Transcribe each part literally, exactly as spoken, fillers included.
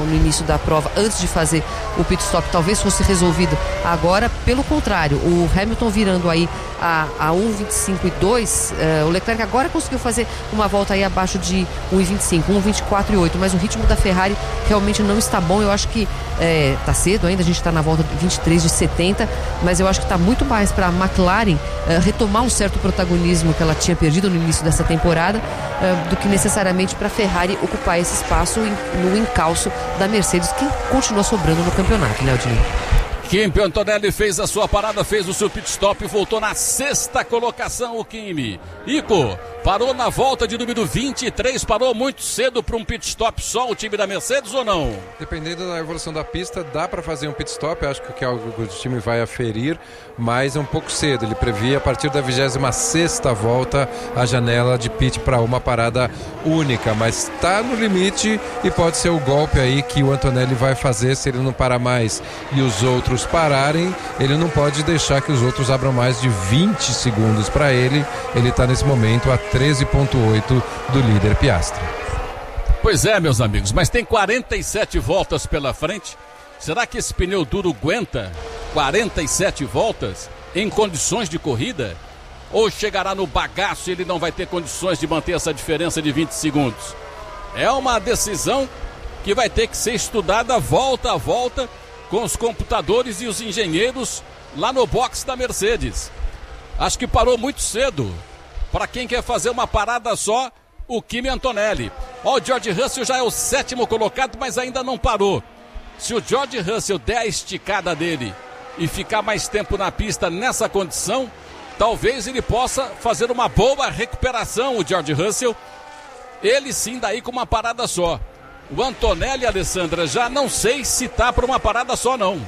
no início da prova, antes de fazer o pit stop, talvez fosse resolvido agora. Pelo contrário, o Hamilton virando aí a, a um vinte e cinco e dois, uh, o Leclerc agora conseguiu fazer uma volta aí abaixo de um vinte e cinco, um vinte e quatro e oito, mas o ritmo da Ferrari realmente não está bom. Eu acho que é, tá cedo ainda, a gente está na volta de vinte e três de setenta, mas eu acho que está muito mais para a McLaren uh, retomar um certo protagonismo que ela tinha perdido no início dessa temporada, uh, do que necessariamente para a Ferrari ocupar esse espaço no encalço da Mercedes, que continua sobrando no campeonato, né, Odinho? Kimi Antonelli fez a sua parada, fez o seu pit stop e voltou na sexta colocação o Kimi. Ico parou na volta de número vinte e três, parou muito cedo para um pit stop só o time da Mercedes ou não? Dependendo da evolução da pista, dá para fazer um pit stop, acho que é algo que o time vai aferir, mas é um pouco cedo. Ele previa a partir da vigésima sexta volta a janela de pit para uma parada única, mas está no limite e pode ser o golpe aí que o Antonelli vai fazer se ele não parar mais e os outros pararem. Ele não pode deixar que os outros abram mais de vinte segundos para ele. Ele está nesse momento a treze vírgula oito do líder Piastri. Pois é, meus amigos, mas tem quarenta e sete voltas pela frente. Será que esse pneu duro aguenta quarenta e sete voltas em condições de corrida? Ou chegará no bagaço e ele não vai ter condições de manter essa diferença de vinte segundos? É uma decisão que vai ter que ser estudada volta a volta com os computadores e os engenheiros lá no box da Mercedes. Acho que parou muito cedo. Para quem quer fazer uma parada só, o Kimi Antonelli. Ó, o George Russell já é o sétimo colocado, mas ainda não parou. Se o George Russell der a esticada dele e ficar mais tempo na pista nessa condição, talvez ele possa fazer uma boa recuperação, o George Russell. Ele sim daí com uma parada só. O Antonelli, Alessandra, já não sei se tá para uma parada só não.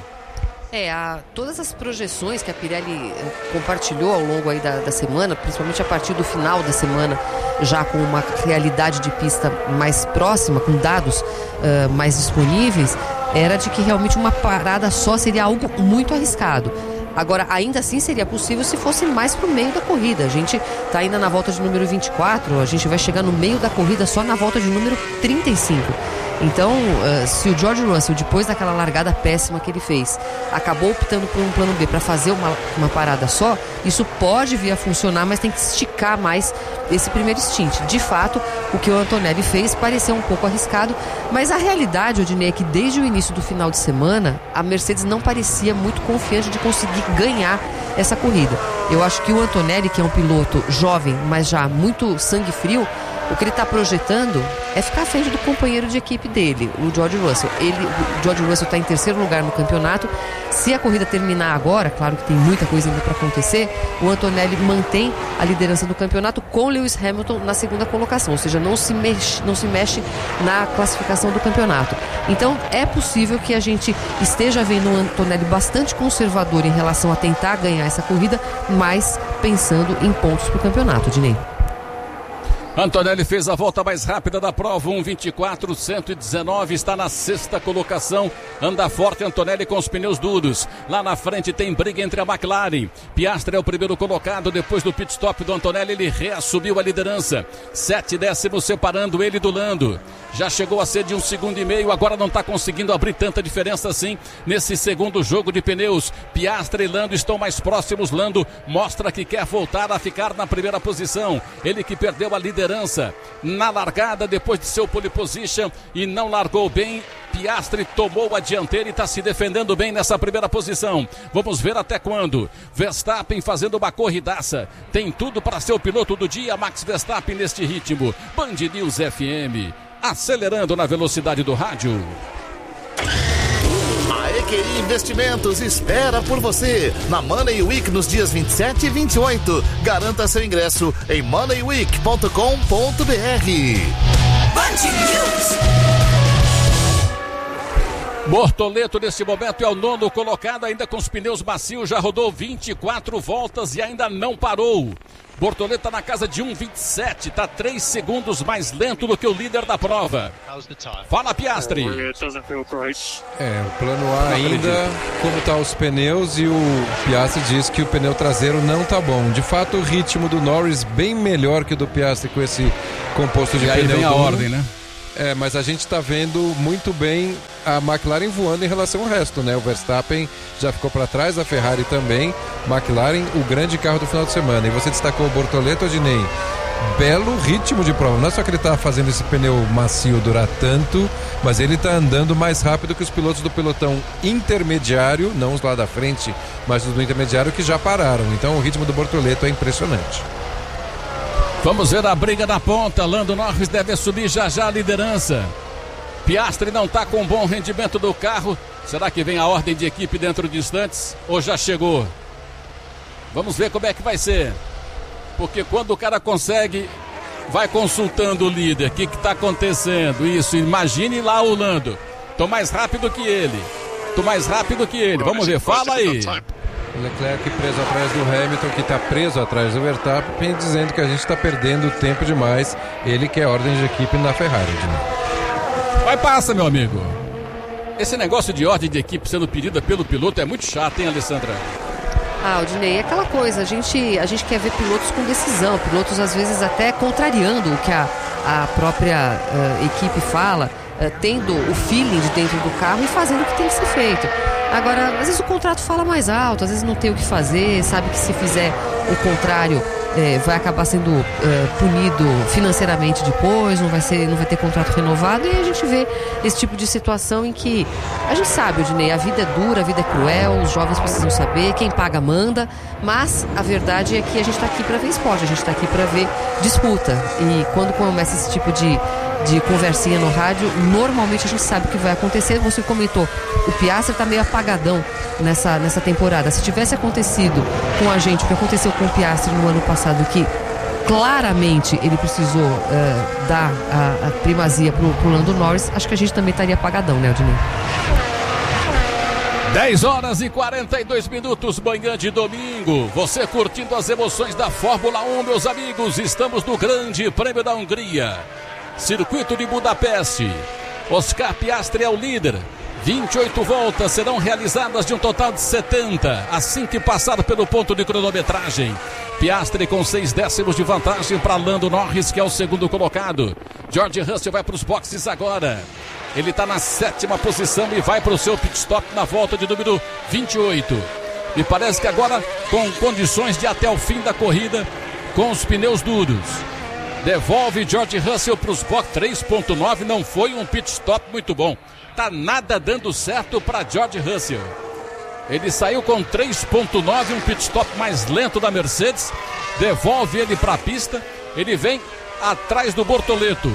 É, a, todas as projeções que a Pirelli compartilhou ao longo aí da, da semana, principalmente a partir do final da semana, já com uma realidade de pista mais próxima, com dados uh, mais disponíveis, era de que realmente uma parada só seria algo muito arriscado. Agora, ainda assim seria possível se fosse mais pro meio da corrida. A gente tá ainda na volta de número vinte e quatro, a gente vai chegar no meio da corrida só na volta de número trinta e cinco. Então, uh, se o George Russell, depois daquela largada péssima que ele fez, acabou optando por um plano B para fazer uma, uma parada só, isso pode vir a funcionar, mas tem que esticar mais esse primeiro stint. De fato, o que o Antonelli fez pareceu um pouco arriscado, mas a realidade, Odinei, é que desde o início do final de semana, a Mercedes não parecia muito confiante de conseguir ganhar essa corrida. Eu acho que o Antonelli, que é um piloto jovem, mas já muito sangue frio, o que ele está projetando é ficar à frente do companheiro de equipe dele, o George Russell. Ele, o George Russell está em terceiro lugar no campeonato. Se a corrida terminar agora, claro que tem muita coisa ainda para acontecer, o Antonelli mantém a liderança do campeonato com Lewis Hamilton na segunda colocação, ou seja, não se mexe, não se mexe na classificação do campeonato. Então é possível que a gente esteja vendo um Antonelli bastante conservador em relação a tentar ganhar essa corrida, mas pensando em pontos para o campeonato, Dinei. Antonelli fez a volta mais rápida da prova, um vinte e quatro, cento e dezenove, está na sexta colocação, anda forte Antonelli com os pneus duros. Lá na frente tem briga entre a McLaren. Piastri é o primeiro colocado, depois do pit stop do Antonelli ele reassumiu a liderança. Sete décimos separando ele do Lando. Já chegou a ser de um segundo e meio, agora não está conseguindo abrir tanta diferença assim nesse segundo jogo de pneus. Piastri e Lando estão mais próximos. Lando mostra que quer voltar a ficar na primeira posição. Ele que perdeu a liderança na largada depois de seu pole position e não largou bem. Piastri tomou a dianteira e está se defendendo bem nessa primeira posição. Vamos ver até quando. Verstappen fazendo uma corridaça. Tem tudo para ser o piloto do dia, Max Verstappen neste ritmo. Band News F M, acelerando na velocidade do rádio. A E Q I Investimentos espera por você na Money Week nos dias vinte e sete e vinte e oito. Garanta seu ingresso em money week ponto com ponto b r. Bortoleto nesse momento é o nono colocado, ainda com os pneus macios, já rodou vinte e quatro voltas e ainda não parou. Bortoleto está na casa de um vinte e sete, está três segundos mais lento do que o líder da prova. Fala, Piastri. É, o plano A ainda, como está os pneus, e o Piastri diz que o pneu traseiro não está bom. De fato, o ritmo do Norris bem melhor que o do Piastri com esse composto de e pneu. E aí vem a ordem, né? É, mas a gente está vendo muito bem a McLaren voando em relação ao resto, né? O Verstappen já ficou para trás, a Ferrari também. McLaren, o grande carro do final de semana. E você destacou o Bortoleto, Odinei. Belo ritmo de prova. Não é só que ele está fazendo esse pneu macio durar tanto, mas ele está andando mais rápido que os pilotos do pelotão intermediário, não os lá da frente, mas os do intermediário que já pararam. Então o ritmo do Bortoleto é impressionante. Vamos ver a briga na ponta. Lando Norris deve assumir já já a liderança. Piastri não está com bom rendimento do carro. Será que vem a ordem de equipe dentro de instantes? Ou já chegou? Vamos ver como é que vai ser. Porque quando o cara consegue, vai consultando o líder. O que está acontecendo? Isso, imagine lá o Lando. Tô mais rápido que ele. Tô mais rápido que ele. Vamos ver, fala aí. O Leclerc preso atrás do Hamilton, que está preso atrás do Verstappen, dizendo que a gente está perdendo tempo demais. Ele quer ordem de equipe na Ferrari. Vai, passa, meu amigo. Esse negócio de ordem de equipe sendo pedida pelo piloto é muito chato, hein, Alessandra? Ah, Odinei, é aquela coisa, a gente, a gente quer ver pilotos com decisão, pilotos às vezes até contrariando o que a, a própria uh, equipe fala, uh, tendo o feeling de dentro do carro e fazendo o que tem que ser feito. Agora, às vezes o contrato fala mais alto, às vezes não tem o que fazer, sabe que se fizer o contrário é, vai acabar sendo é, punido financeiramente depois, não vai, ser, não vai ter contrato renovado, e a gente vê esse tipo de situação em que a gente sabe, Odinei, a vida é dura, a vida é cruel, os jovens precisam saber, quem paga manda, mas a verdade é que a gente está aqui para ver esporte, a gente está aqui para ver disputa, e quando começa esse tipo de de conversinha no rádio, normalmente a gente sabe o que vai acontecer. Você comentou, o Piastri está meio apagadão nessa, nessa temporada. Se tivesse acontecido com a gente o que aconteceu com o Piastri no ano passado, que claramente ele precisou uh, dar a, a primazia pro, pro Lando Norris, acho que a gente também estaria apagadão, né, Odinei? dez horas e quarenta e dois minutos, manhã de domingo. Você curtindo as emoções da Fórmula um, meus amigos. Estamos no Grande Prêmio da Hungria, Circuito de Budapeste. Oscar Piastri é o líder. vinte e oito voltas serão realizadas de um total de setenta, assim que passar pelo ponto de cronometragem. Piastri com seis décimos de vantagem para Lando Norris, que é o segundo colocado. George Russell vai para os boxes agora. Ele está na sétima posição e vai para o seu pit stop na volta de número vinte e oito. Me parece que agora com condições de ir até o fim da corrida com os pneus duros. Devolve George Russell para os boxes. Três ponto nove não foi um pit stop muito bom. Tá nada dando certo para George Russell. Ele saiu com três ponto nove, um pit stop mais lento da Mercedes. Devolve ele para a pista. Ele vem atrás do Bortoleto.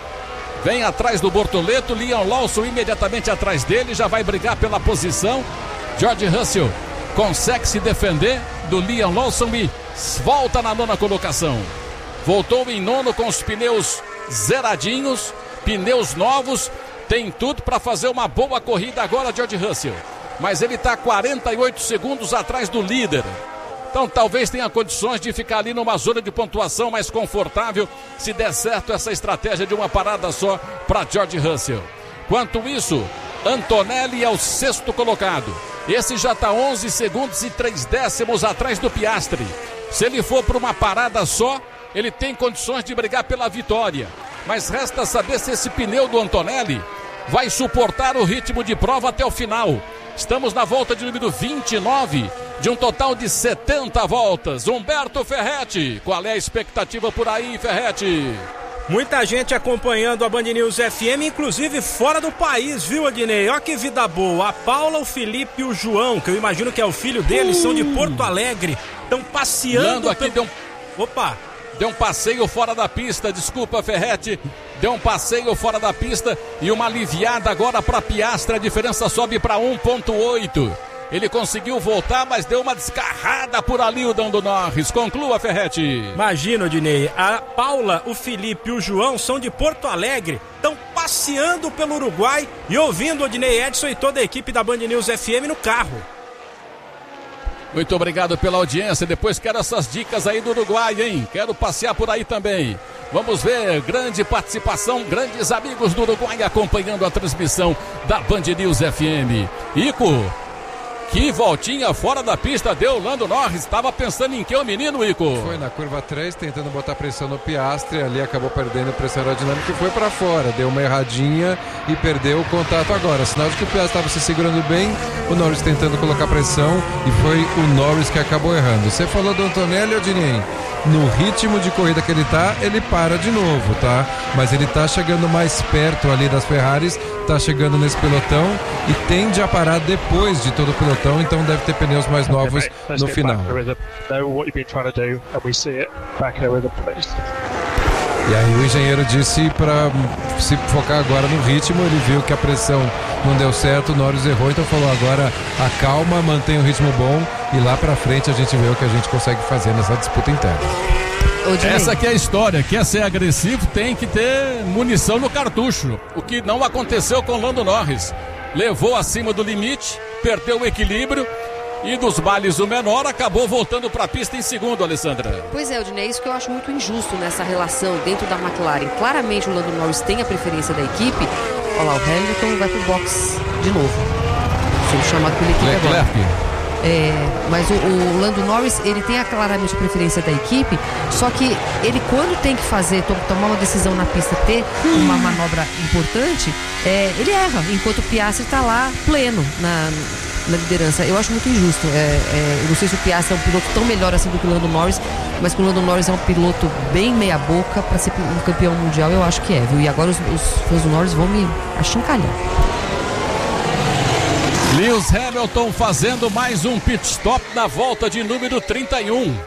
Vem atrás do Bortoleto. Liam Lawson imediatamente atrás dele. Já vai brigar pela posição. George Russell consegue se defender do Liam Lawson e volta na nona colocação. Voltou em nono com os pneus zeradinhos, pneus novos. Tem tudo para fazer uma boa corrida agora, George Russell. Mas ele está quarenta e oito segundos atrás do líder. Então talvez tenha condições de ficar ali numa zona de pontuação mais confortável, se der certo essa estratégia de uma parada só para George Russell. Quanto isso, Antonelli é o sexto colocado. Esse já está onze segundos e três décimos atrás do Piastri. Se ele for para uma parada só, ele tem condições de brigar pela vitória. Mas resta saber se esse pneu do Antonelli vai suportar o ritmo de prova até o final. Estamos na volta de número vinte e nove, de um total de setenta voltas. Humberto Ferretti, qual é a expectativa por aí, Ferretti? Muita gente acompanhando a Band News F M, inclusive fora do país, viu, Adinei? Olha que vida boa. A Paula, o Felipe e o João, que eu imagino que é o filho deles, uh. são de Porto Alegre. Estão passeando... Lando aqui deu um... Opa! Deu um passeio fora da pista, desculpa, Ferretti. Deu um passeio fora da pista e uma aliviada agora para Piastri. A diferença sobe para um ponto oito. Ele conseguiu voltar, mas deu uma descarrada por ali o Lando Norris. Conclua, Ferretti. Imagina, Dinei, a Paula, o Felipe e o João são de Porto Alegre, estão passeando pelo Uruguai e ouvindo o Dinei Edson e toda a equipe da Band News F M no carro. Muito obrigado pela audiência. Depois quero essas dicas aí do Uruguai, hein? Quero passear por aí também. Vamos ver, grande participação, grandes amigos do Uruguai acompanhando a transmissão da Band News F M. Ico, Que voltinha fora da pista deu o Lando Norris. Estava pensando em que o menino, Ico? Foi na curva três, tentando botar pressão no Piastri. Ali acabou perdendo pressão aerodinâmica e foi para fora. Deu uma erradinha e perdeu o contato agora. Sinal de que o Piastri estava se segurando bem. O Norris tentando colocar pressão e foi o Norris que acabou errando. Você falou do Antonelli, Odinei? No ritmo de corrida que ele tá, ele para de novo, tá? Mas ele tá chegando mais perto ali das Ferraris, tá chegando nesse pelotão e tende a parar depois de todo o pelotão, então deve ter pneus mais novos no final. E aí o engenheiro disse para se focar agora no ritmo, ele viu que a pressão não deu certo, o Norris errou, então falou agora acalma, mantém o ritmo bom e lá pra frente a gente vê o que a gente consegue fazer nessa disputa interna. Essa aqui é a história, quer ser agressivo tem que ter munição no cartucho, o que não aconteceu com o Lando Norris. Levou acima do limite, perdeu o equilíbrio e dos males o menor acabou voltando para a pista em segundo, Alessandra. Pois é, Odinei, é isso que eu acho muito injusto nessa relação dentro da McLaren. Claramente o Lando Norris tem a preferência da equipe. Olha lá, o Hamilton vai pro box de novo. Sendo chamado pela equipe Leclerc. agora. É, mas o, o Lando Norris, ele tem a, claramente a preferência da equipe, só que ele quando tem que fazer, to, tomar uma decisão na pista, ter uma manobra importante, é, ele erra, enquanto o Piastri está lá pleno na, na liderança. Eu acho muito injusto. É, é, eu não sei se o Piastri é um piloto tão melhor assim do que o Lando Norris, mas que o Lando Norris é um piloto bem meia boca para ser um campeão mundial, eu acho que é, viu? E agora os, os fãs do Norris vão me achincalhar. Lewis Hamilton fazendo mais um pit stop na volta de número trinta e um.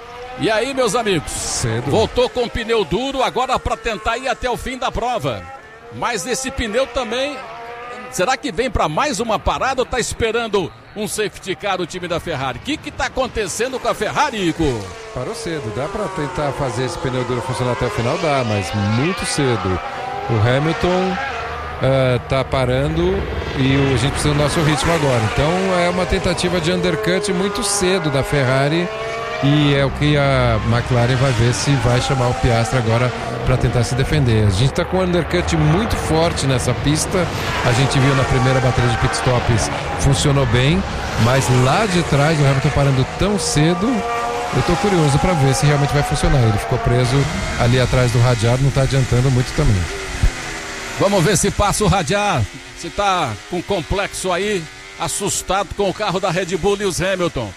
E aí, meus amigos, cedo. Voltou com pneu duro agora para tentar ir até o fim da prova. Mas esse pneu também, será que vem para mais uma parada ou está esperando um safety car o time da Ferrari? O que que está acontecendo com a Ferrari, Ico? Parou cedo, dá para tentar fazer esse pneu duro funcionar até o final? Dá, mas muito cedo. O Hamilton Uh, tá parando e a gente precisa do nosso ritmo agora. Então é uma tentativa de undercut muito cedo da Ferrari e é o que a McLaren vai ver se vai chamar o Piastri agora para tentar se defender. A gente tá com um undercut muito forte nessa pista. A gente viu na primeira bateria de pitstops, funcionou bem, mas lá de trás o Hamilton parando tão cedo, eu tô curioso para ver se realmente vai funcionar. Ele ficou preso ali atrás do radiado, não tá adiantando muito também. Vamos ver se passa o radiar, se tá com complexo aí, assustado com o carro da Red Bull Lewis Hamilton.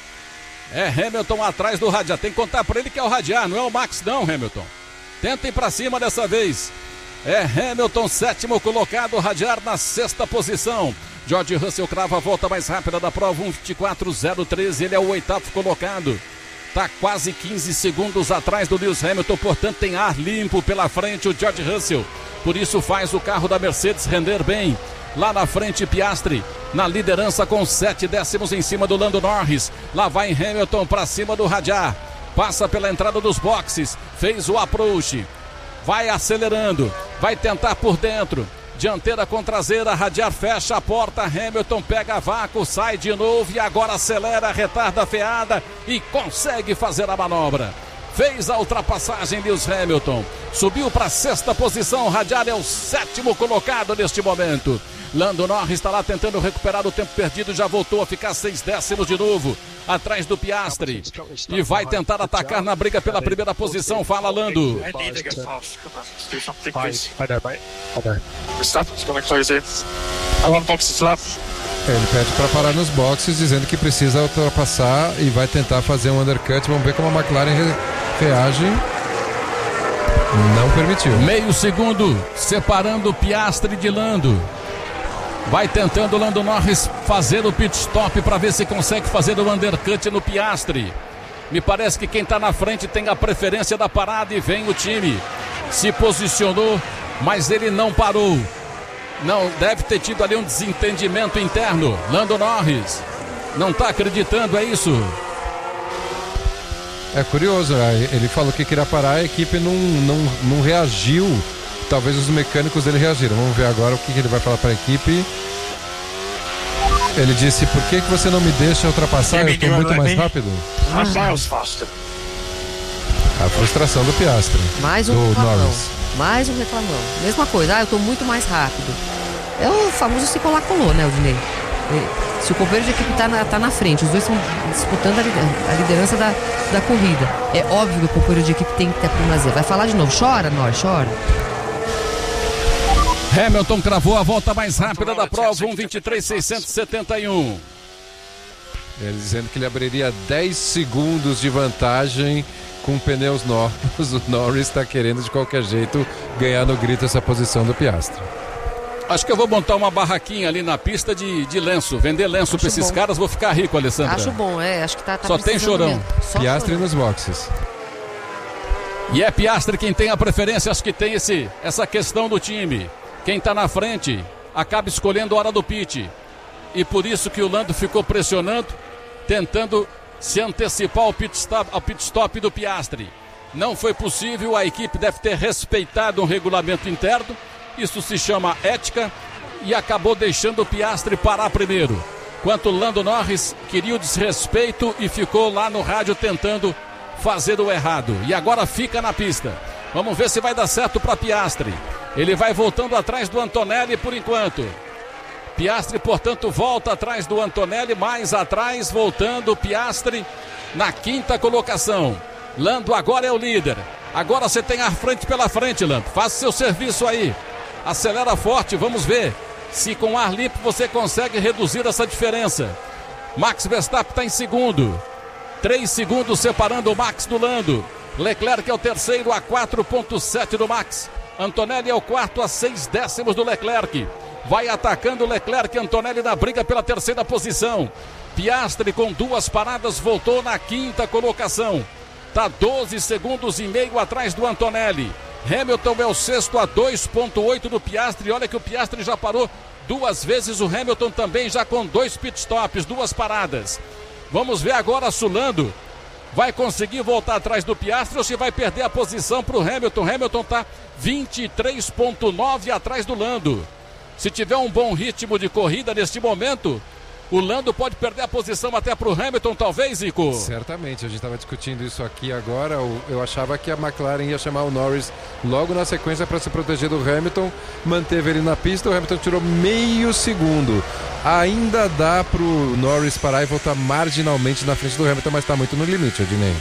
É Hamilton atrás do radiar, tem que contar pra ele que é o radiar, não é o Max não, Hamilton. Tenta ir pra cima dessa vez. É Hamilton, sétimo colocado, radiar na sexta posição. George Russell crava a volta mais rápida da prova, um vinte e quatro zero treze, ele é o oitavo colocado. Tá quase quinze segundos atrás do Lewis Hamilton, portanto tem ar limpo pela frente o George Russell. Por isso faz o carro da Mercedes render bem. Lá na frente Piastri, na liderança com sete décimos em cima do Lando Norris. Lá vai Hamilton para cima do radiar. Passa pela entrada dos boxes, fez o approach. Vai acelerando, vai tentar por dentro. Dianteira com traseira, radiar fecha a porta, Hamilton pega vácuo, sai de novo e agora acelera, retarda a freada e consegue fazer a manobra. Fez a ultrapassagem Lewis Hamilton, subiu para a sexta posição, radiar é o sétimo colocado neste momento. Lando Norris está lá tentando recuperar o tempo perdido, já voltou a ficar seis décimos de novo, atrás do Piastri, e vai tentar atacar na briga pela primeira posição. Fala, Lando. Ele pede para parar nos boxes, dizendo que precisa ultrapassar e vai tentar fazer um undercut. Vamos ver como a McLaren re reage. Não permitiu. Meio segundo separando Piastri de Lando. Vai tentando Lando Norris fazer o pit stop para ver se consegue fazer o undercut no Piastri. Me parece que quem está na frente tem a preferência da parada e vem o time. Se posicionou, mas ele não parou. Não, deve ter tido ali um desentendimento interno. Lando Norris não está acreditando, é isso? É curioso, ele falou que queria parar, a equipe não, não, não reagiu. Talvez os mecânicos dele reagiram. Vamos ver agora o que ele vai falar para a equipe. Ele disse, por que, que você não me deixa ultrapassar? Eu estou muito mais rápido. Ah. A frustração do Piastri. Mais um reclamão. Mais um reclamão. Mesma coisa, ah, eu estou muito mais rápido. É o famoso se colar colou, né, Odinei? É, se o companheiro de equipe está na, tá na frente, os dois estão disputando a liderança da, da corrida, é óbvio que o companheiro de equipe tem que ter primazia. Vai falar de novo, chora, Norris, chora. Hamilton cravou a volta mais rápida da prova, um vinte e três seiscentos e setenta e um. Ele dizendo que ele abriria dez segundos de vantagem com pneus novos. O Norris está querendo de qualquer jeito ganhar no grito essa posição do Piastri. Acho que eu vou montar uma barraquinha ali na pista de, de lenço, vender lenço para esses bom. caras, vou ficar rico, Alessandra. Acho bom, é, acho que tá, tá Só tem chorão. Só Piastri chorão. Nos boxes. E é Piastri quem tem a preferência, acho que tem esse, essa questão do time. Quem está na frente acaba escolhendo a hora do pit. E por isso que o Lando ficou pressionando, tentando se antecipar ao pit stop, ao pit stop do Piastri. Não foi possível, a equipe deve ter respeitado um regulamento interno. Isso se chama ética e acabou deixando o Piastri parar primeiro. Enquanto o Lando Norris queria o desrespeito e ficou lá no rádio tentando fazer o errado. E agora fica na pista. Vamos ver se vai dar certo para Piastri. Ele vai voltando atrás do Antonelli por enquanto. Piastri, portanto, volta atrás do Antonelli, mais atrás, voltando Piastri na quinta colocação. Lando agora é o líder. Agora você tem a frente pela frente, Lando. Faça seu serviço aí. Acelera forte, vamos ver se com ar limpo você consegue reduzir essa diferença. Max Verstappen está em segundo. Três segundos separando o Max do Lando. Leclerc é o terceiro a quatro ponto sete do Max. Antonelli é o quarto a seis décimos do Leclerc. Vai atacando o Leclerc, Antonelli na briga pela terceira posição. Piastri com duas paradas voltou na quinta colocação. Está doze segundos e meio atrás do Antonelli. Hamilton é o sexto a dois ponto oito do Piastri. Olha que o Piastri já parou duas vezes. O Hamilton também já com dois pitstops, duas paradas. Vamos ver agora se o Lando vai conseguir voltar atrás do Piastri ou se vai perder a posição para o Hamilton. Hamilton está vinte e três ponto nove atrás do Lando. Se tiver um bom ritmo de corrida neste momento, o Lando pode perder a posição até para o Hamilton, talvez, Zico? Certamente, a gente estava discutindo isso aqui agora. Eu achava que a McLaren ia chamar o Norris logo na sequência para se proteger do Hamilton. Manteve ele na pista, o Hamilton tirou meio segundo. Ainda dá para o Norris parar e voltar marginalmente na frente do Hamilton, mas está muito no limite, Odinei.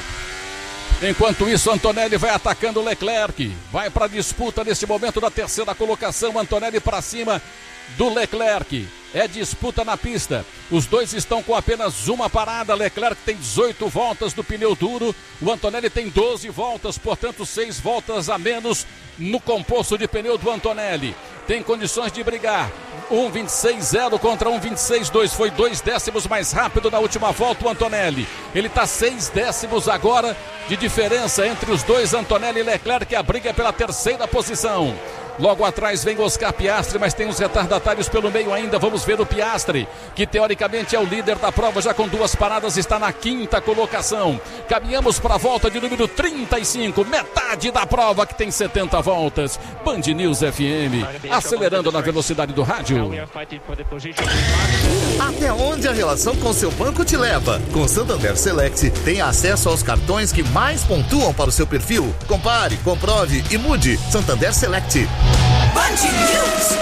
Enquanto isso, Antonelli vai atacando o Leclerc. Vai para a disputa neste momento da terceira colocação. Antonelli para cima do Leclerc. É disputa na pista. Os dois estão com apenas uma parada. Leclerc tem dezoito voltas do pneu duro. O Antonelli tem doze voltas, portanto, seis voltas a menos no composto de pneu do Antonelli. Tem condições de brigar. um vinte e seis zero contra um vinte e seis dois. Foi dois décimos mais rápido na última volta o Antonelli. Ele está seis décimos agora de diferença entre os dois, Antonelli e Leclerc. A briga é pela terceira posição. Logo atrás vem Oscar Piastri, mas tem os retardatários pelo meio ainda. Vamos ver o Piastri, que teoricamente é o líder da prova, já com duas paradas, está na quinta colocação. Caminhamos para a volta de número trinta e cinco, metade da prova, que tem setenta voltas. Band News F M, acelerando na velocidade do rádio. Até onde a relação com seu banco te leva? Com Santander Select, tem acesso aos cartões que mais pontuam para o seu perfil. Compare, comprove e mude. Santander Select. Band News.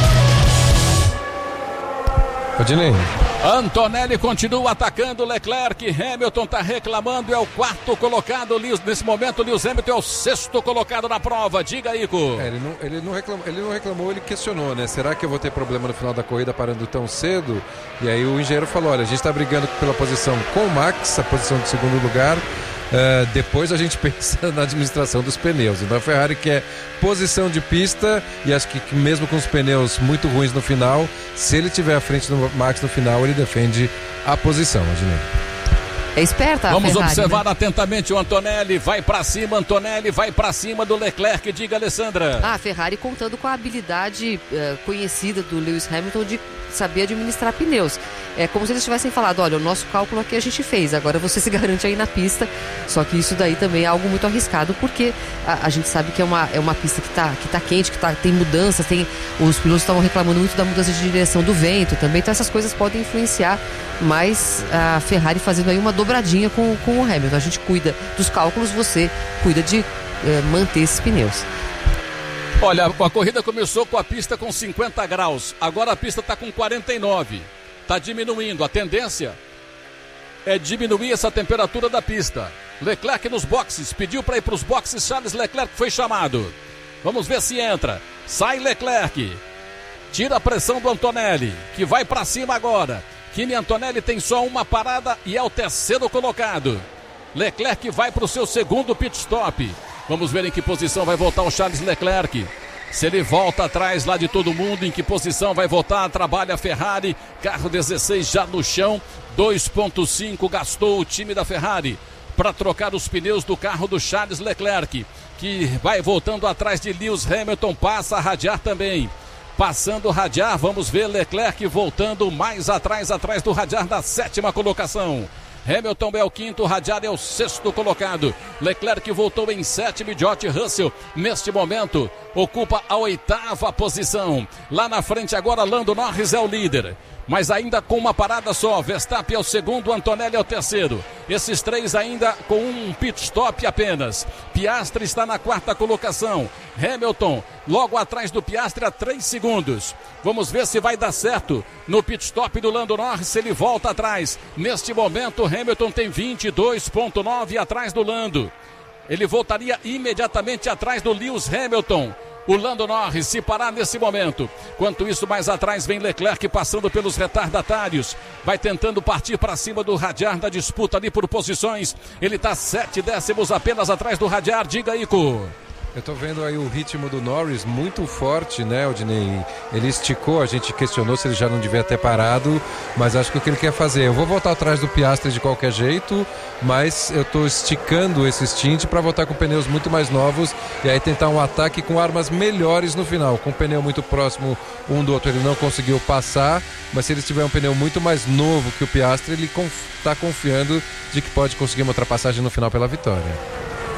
Odinei. Antonelli continua atacando Leclerc. Hamilton está reclamando, é o quarto colocado. Nesse momento, Lewis Hamilton é o sexto colocado na prova. Diga, Ico. É, ele, não, ele, não reclamou, ele não reclamou, ele questionou, né? Será que eu vou ter problema no final da corrida parando tão cedo? E aí o engenheiro falou, olha, a gente está brigando pela posição com o Max, a posição de segundo lugar. Uh, depois a gente pensa na administração dos pneus. Então a Ferrari quer posição de pista e acho que, que mesmo com os pneus muito ruins no final, se ele tiver à frente do Max no final, ele defende a posição, Adinei. É esperta a Vamos Ferrari, observar né? atentamente o Antonelli. Vai pra cima, Antonelli vai pra cima do Leclerc. Diga, Alessandra. Ah, a Ferrari contando com a habilidade uh, conhecida do Lewis Hamilton de saber administrar pneus. É como se eles tivessem falado, olha, o nosso cálculo aqui a gente fez, agora você se garante aí na pista. Só que isso daí também é algo muito arriscado, porque a, a gente sabe que é uma, é uma pista que tá, que tá quente, que tá, tem mudanças, tem, os pilotos estavam reclamando muito da mudança de direção do vento também, então essas coisas podem influenciar, mas a Ferrari fazendo aí uma dobradinha com, com o Hamilton. A gente cuida dos cálculos, você cuida de eh, manter esses pneus. Olha, a corrida começou com a pista com cinquenta graus, agora a pista está com quarenta e nove. está diminuindo. A tendência é diminuir essa temperatura da pista. Leclerc nos boxes, pediu para ir para os boxes. Charles Leclerc foi chamado. Vamos ver se entra. Sai Leclerc. Tira a pressão do Antonelli, que vai para cima agora. Kimi Antonelli tem só uma parada e é o terceiro colocado. Leclerc vai para o seu segundo pit stop. Vamos ver em que posição vai voltar o Charles Leclerc. Se ele volta atrás lá de todo mundo, em que posição vai voltar? Trabalha a Ferrari, carro dezesseis já no chão, dois ponto cinco gastou o time da Ferrari para trocar os pneus do carro do Charles Leclerc, que vai voltando atrás de Lewis Hamilton, passa a radiar também. Passando o radiar, vamos ver Leclerc voltando mais atrás, atrás do radiar da sétima colocação. Hamilton é o quinto, Radiar é o sexto colocado. Leclerc voltou em sétimo e George Russell, neste momento, ocupa a oitava posição. Lá na frente agora, Lando Norris é o líder, mas ainda com uma parada só. Verstappen é o segundo, Antonelli é o terceiro. Esses três ainda com um pit stop apenas. Piastri está na quarta colocação. Hamilton logo atrás do Piastri a três segundos. Vamos ver se vai dar certo no pit stop do Lando Norris, se ele volta atrás. Neste momento, Hamilton tem vinte e dois ponto nove atrás do Lando. Ele voltaria imediatamente atrás do Lewis Hamilton. O Lando Norris se parar nesse momento. Enquanto isso, mais atrás vem Leclerc passando pelos retardatários. Vai tentando partir para cima do Radiar da disputa ali por posições. Ele está sete décimos apenas atrás do Radiar. Diga, Ico. Eu tô vendo aí o ritmo do Norris muito forte, né, Odinei? Ele esticou, a gente questionou se ele já não devia ter parado, mas acho que o que ele quer fazer, eu vou voltar atrás do Piastri de qualquer jeito, mas eu tô esticando esse stint para voltar com pneus muito mais novos e aí tentar um ataque com armas melhores no final. Com o pneu muito próximo um do outro ele não conseguiu passar, mas se ele tiver um pneu muito mais novo que o Piastri, ele tá confiando de que pode conseguir uma ultrapassagem no final pela vitória.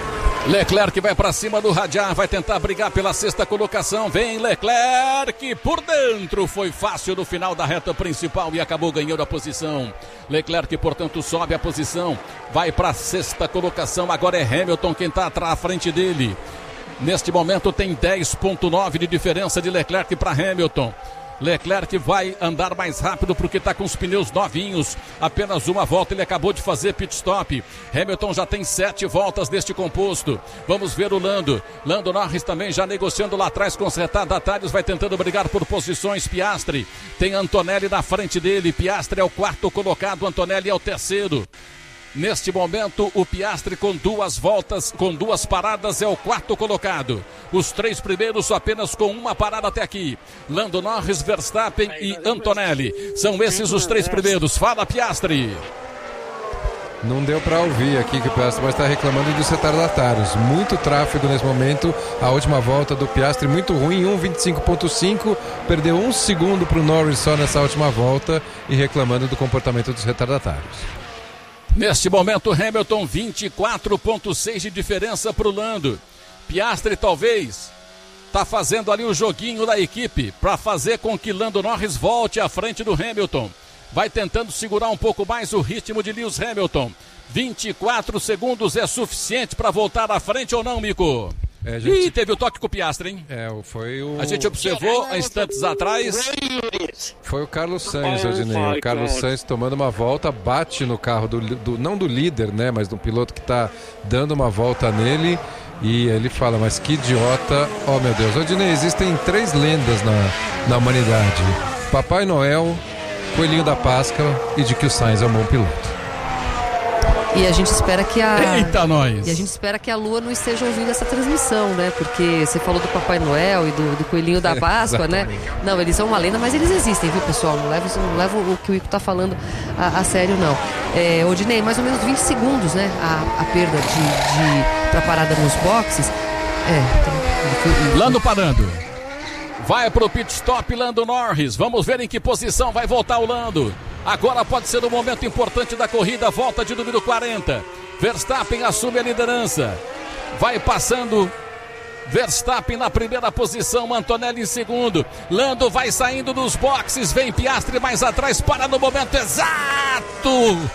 Leclerc vai para cima do Radiar, vai tentar brigar pela sexta colocação. Vem Leclerc por dentro, foi fácil no final da reta principal e acabou ganhando a posição. Leclerc, portanto, sobe a posição, vai para a sexta colocação. Agora é Hamilton quem está à frente dele. Neste momento tem dez ponto nove de diferença de Leclerc para Hamilton. Leclerc vai andar mais rápido porque está com os pneus novinhos. Apenas uma volta ele acabou de fazer pit stop. Hamilton já tem sete voltas deste composto. Vamos ver o Lando. Lando Norris também já negociando lá atrás com os retardatários. Vai tentando brigar por posições. Piastri tem Antonelli na frente dele. Piastri é o quarto colocado, Antonelli é o terceiro. Neste momento, o Piastri com duas voltas, com duas paradas, é o quarto colocado. Os três primeiros apenas com uma parada até aqui. Lando Norris, Verstappen e Antonelli. São esses os três primeiros. Fala, Piastri. Não deu para ouvir aqui que o Piastri vai estar reclamando dos retardatários. Muito tráfego nesse momento. A última volta do Piastri muito ruim, um vinte e cinco ponto cinco. Perdeu um segundo para o Norris só nessa última volta e reclamando do comportamento dos retardatários. Neste momento, Hamilton, vinte e quatro ponto seis de diferença para o Lando. Piastri talvez está fazendo ali o joguinho da equipe para fazer com que Lando Norris volte à frente do Hamilton. Vai tentando segurar um pouco mais o ritmo de Lewis Hamilton. vinte e quatro segundos é suficiente para voltar à frente ou não, Mico? É, gente... Ih, teve o toque com o Piastri, hein? É, foi o... A gente observou há instantes atrás. Foi o Carlos Sainz, Odinei. O Carlos Sainz tomando uma volta, bate no carro, do, do não do líder, né? Mas do piloto que está dando uma volta nele. E ele fala, mas que idiota. Oh, meu Deus. Odinei, existem três lendas na, na humanidade. Papai Noel, Coelhinho da Páscoa e de que o Sainz é um bom piloto. E a gente espera que a... Eita, nós! E a gente espera que a Lua não esteja ouvindo essa transmissão, né? Porque você falou do Papai Noel e do, do Coelhinho da Páscoa, é, né? Não, eles são uma lenda, mas eles existem, viu, pessoal? Não leva, não leva o que o Ico tá falando a, a sério, não. É, Odinei, mais ou menos vinte segundos, né? A, a perda de, de pra parada nos boxes. É. Então, Lando parando. Vai pro pit stop, Lando Norris. Vamos ver em que posição vai voltar o Lando. Agora pode ser o momento importante da corrida. Volta de número quarenta. Verstappen assume a liderança. Vai passando Verstappen na primeira posição, Antonelli em segundo. Lando vai saindo dos boxes. Vem Piastri mais atrás, para no momento exato.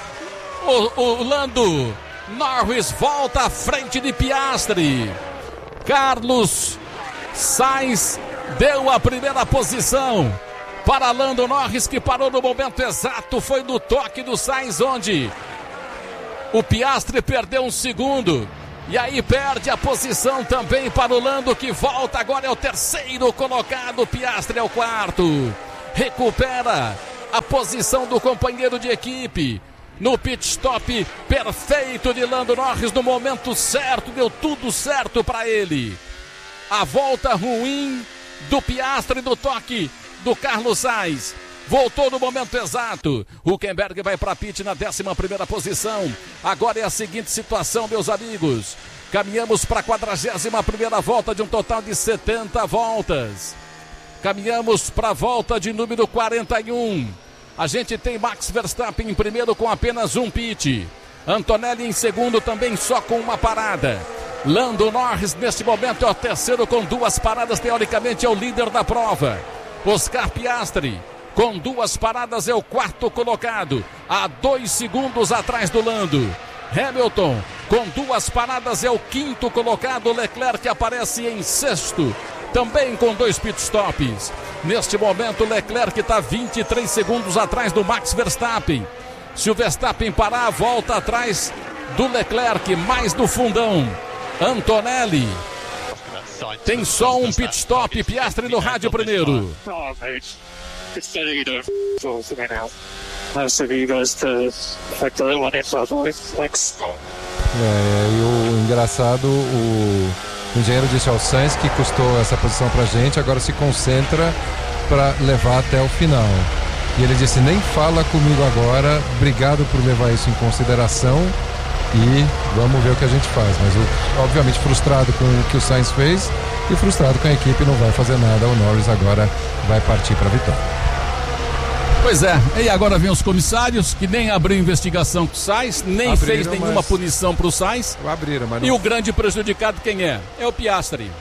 O, o Lando Norris volta à frente de Piastri. Carlos Sainz deu a primeira posição para Lando Norris, que parou no momento exato. Foi no toque do Sainz, onde o Piastri perdeu um segundo. E aí perde a posição também para o Lando, que volta. Agora é o terceiro colocado. O Piastri é o quarto. Recupera a posição do companheiro de equipe. No pit stop perfeito de Lando Norris, no momento certo, deu tudo certo para ele. A volta ruim do Piastri no toque do Carlos Sainz. Voltou no momento exato. Hülkenberg vai para pit na décima primeira posição. Agora é a seguinte situação, meus amigos. Caminhamos para a quadragésima primeira volta de um total de setenta voltas. Caminhamos para a volta de número quarenta e um. A gente tem Max Verstappen em primeiro com apenas um pit. Antonelli em segundo também só com uma parada. Lando Norris neste momento é o terceiro com duas paradas, teoricamente é o líder da prova. Oscar Piastri com duas paradas é o quarto colocado, a dois segundos atrás do Lando. Hamilton com duas paradas é o quinto colocado. Leclerc aparece em sexto, também com dois pitstops. Neste momento Leclerc está vinte e três segundos atrás do Max Verstappen. Se o Verstappen parar, volta atrás do Leclerc, mais do fundão. Antonelli tem só um pit stop. Piastri no rádio primeiro. É, e o engraçado, o engenheiro disse ao Sainz que custou essa posição pra gente, agora se concentra para levar até o final. E ele disse, nem fala comigo agora, obrigado por levar isso em consideração e vamos ver o que a gente faz. Mas o, obviamente frustrado com o que o Sainz fez e frustrado com a equipe, não vai fazer nada. O Norris agora vai partir para a vitória. Pois é, e agora vem os comissários, que nem abriu investigação com o Sainz, nem abriram, fez nenhuma mas... punição para o Sainz. Abriram, mas não... E o grande prejudicado quem é? É o Piastri.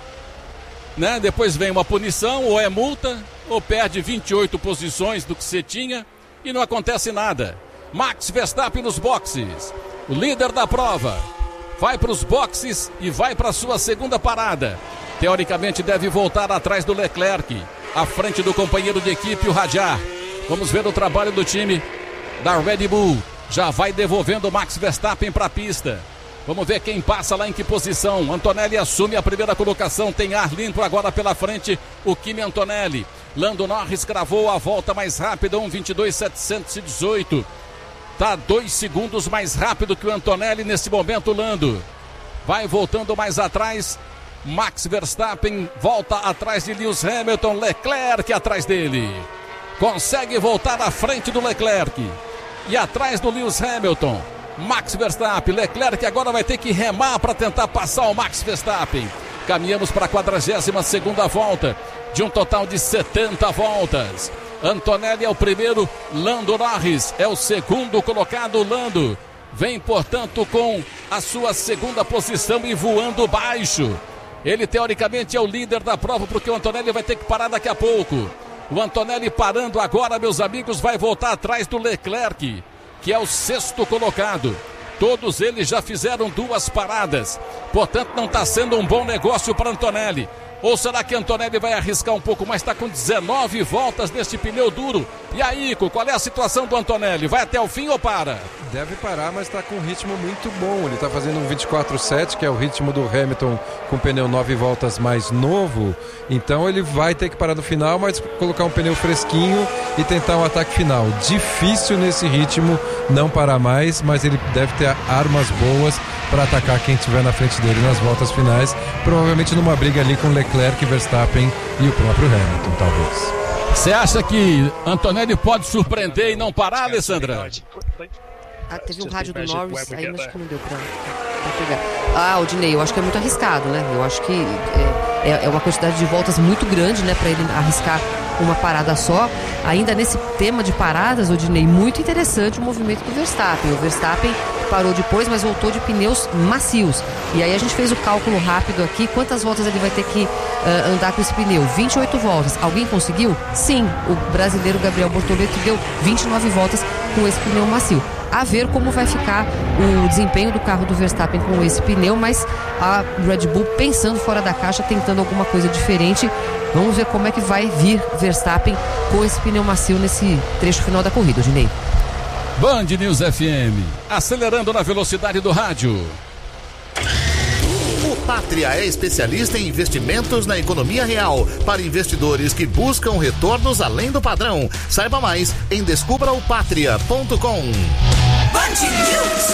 Né? Depois vem uma punição, ou é multa, ou perde vinte e oito posições do que você tinha e não acontece nada. Max Verstappen nos boxes, o líder da prova, vai para os boxes e vai para a sua segunda parada. Teoricamente deve voltar atrás do Leclerc, à frente do companheiro de equipe, o Hadjar. Vamos ver o trabalho do time da Red Bull. Já vai devolvendo o Max Verstappen para a pista. Vamos ver quem passa lá em que posição. Antonelli assume a primeira colocação. Tem ar limpo agora pela frente o Kimi Antonelli. Lando Norris cravou a volta mais rápida, um vinte e dois setecentos e dezoito. Está dois segundos mais rápido que o Antonelli nesse momento. Lando vai voltando mais atrás. Max Verstappen volta atrás de Lewis Hamilton. Leclerc atrás dele. Consegue voltar à frente do Leclerc. E atrás do Lewis Hamilton. Max Verstappen. Leclerc agora vai ter que remar para tentar passar o Max Verstappen. Caminhamos para a quadragésima segunda volta de um total de setenta voltas. Antonelli é o primeiro, Lando Norris é o segundo colocado. Lando vem, portanto, com a sua segunda posição e voando baixo. Ele teoricamente é o líder da prova, porque o Antonelli vai ter que parar daqui a pouco. O Antonelli parando agora, meus amigos, vai voltar atrás do Leclerc, que é o sexto colocado. Todos eles já fizeram duas paradas, portanto não está sendo um bom negócio para Antonelli. Ou será que Antonelli vai arriscar um pouco mais? Está com dezenove voltas neste pneu duro. E aí, Ico, qual é a situação do Antonelli? Vai até o fim ou para? Deve parar, mas está com um ritmo muito bom. Ele está fazendo um vinte e quatro sete, que é o ritmo do Hamilton com pneu nove voltas mais novo. Então ele vai ter que parar no final, mas colocar um pneu fresquinho e tentar um ataque final. Difícil nesse ritmo não parar mais, mas ele deve ter armas boas para atacar quem estiver na frente dele nas voltas finais, provavelmente numa briga ali com Leclerc, Verstappen e o próprio Hamilton, talvez. Você acha que Antonelli pode surpreender e não parar, Alessandra? Ah, teve um rádio do Norris aí, mas que não deu pra, pra pegar. Ah, Odinei, eu acho que é muito arriscado, né? Eu acho que é, é uma quantidade de voltas muito grande, né, pra ele arriscar uma parada só. Ainda nesse tema de paradas, Odinei, muito interessante o movimento do Verstappen. O Verstappen parou depois, mas voltou de pneus macios. E aí a gente fez o cálculo rápido aqui, quantas voltas ele vai ter que uh, andar com esse pneu? vinte e oito voltas. Alguém conseguiu? Sim, o brasileiro Gabriel Bortoleto deu vinte e nove voltas com esse pneu macio. a ver como vai ficar o desempenho do carro do Verstappen com esse pneu, mas a Red Bull pensando fora da caixa, tentando alguma coisa diferente. Vamos ver como é que vai vir Verstappen com esse pneu macio nesse trecho final da corrida, Dinei. Band News F M, acelerando na velocidade do rádio. O Pátria é especialista em investimentos na economia real para investidores que buscam retornos além do padrão. Saiba mais em descubra o pátria ponto com. Band News.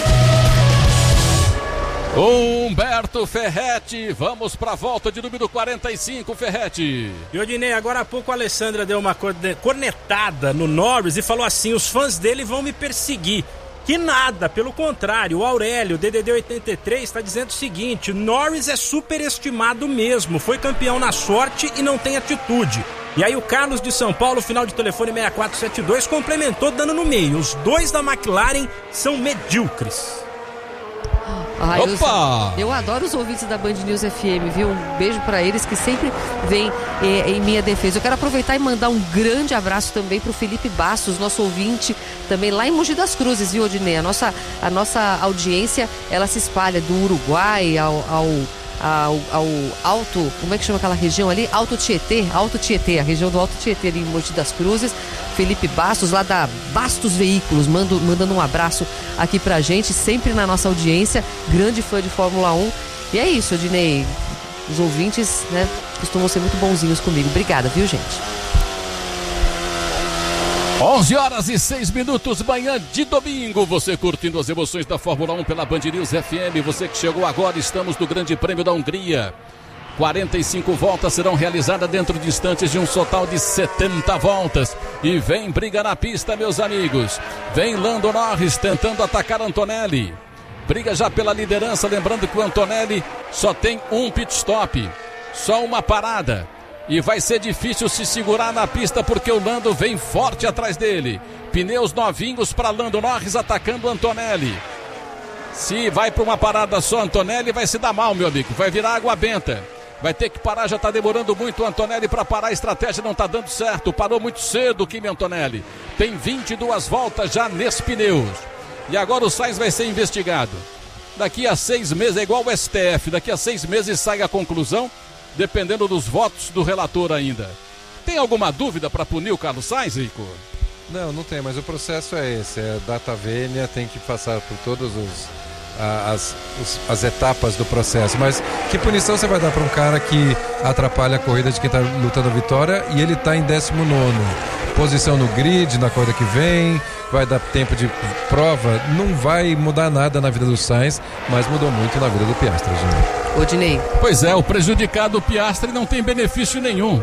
Humberto Ferretti, vamos para a volta de número quarenta e cinco, Ferretti. E Odinei, agora há pouco a Alessandra deu uma cornetada no Norris e falou assim: os fãs dele vão me perseguir. Que nada, pelo contrário, o Aurélio, D D D oitenta e três, está dizendo o seguinte: Norris é superestimado mesmo, foi campeão na sorte e não tem atitude. E aí o Carlos de São Paulo, final de telefone seis quatro sete dois, complementou dando no meio: os dois da McLaren são medíocres. Ai, Opa! Eu, eu adoro os ouvintes da Band News F M, viu? Um beijo pra eles que sempre vêm eh, em minha defesa. Eu quero aproveitar e mandar um grande abraço também pro Felipe Bastos, nosso ouvinte, também lá em Mogi das Cruzes, viu, Odinei? A nossa, a nossa audiência, ela se espalha do Uruguai ao, ao, ao, ao Alto, como é que chama aquela região ali? Alto Tietê, Alto Tietê, a região do Alto Tietê ali em Mogi das Cruzes. Felipe Bastos, lá da Bastos Veículos, mando, mandando um abraço aqui pra gente, sempre na nossa audiência, grande fã de Fórmula um. E é isso, Odinei, os ouvintes, né, costumam ser muito bonzinhos comigo. Obrigada, viu, gente? onze horas e seis minutos, manhã de domingo, você curtindo as emoções da Fórmula um pela Band News F M. Você que chegou agora, estamos no Grande Prêmio da Hungria. quarenta e cinco voltas serão realizadas dentro de instantes de um total de setenta voltas. E vem briga na pista, meus amigos. Vem Lando Norris tentando atacar Antonelli. Briga já pela liderança, lembrando que o Antonelli só tem um pit stop, só uma parada. E vai ser difícil se segurar na pista porque o Lando vem forte atrás dele. Pneus novinhos para Lando Norris atacando Antonelli. Se vai para uma parada só, Antonelli vai se dar mal, meu amigo. Vai virar água benta. Vai ter que parar, já está demorando muito o Antonelli para parar, a estratégia não está dando certo. Parou muito cedo o Kimi Antonelli. Tem vinte e duas voltas já nesses pneus. E agora o Sainz vai ser investigado. Daqui a seis meses, é igual o S T F, daqui a seis meses sai a conclusão, dependendo dos votos do relator ainda. Tem alguma dúvida para punir o Carlos Sainz, Rico? Não, não tem, mas o processo é esse, é data vênia, tem que passar por todos os... As, os, as etapas do processo. Mas que punição você vai dar para um cara que atrapalha a corrida de quem está lutando a vitória e ele está em décimo nono? Posição no grid na corrida que vem, vai dar tempo de prova, não vai mudar nada na vida do Sainz, mas mudou muito na vida do Piastri, gente. Odinei. Pois é, o prejudicado Piastri não tem benefício nenhum.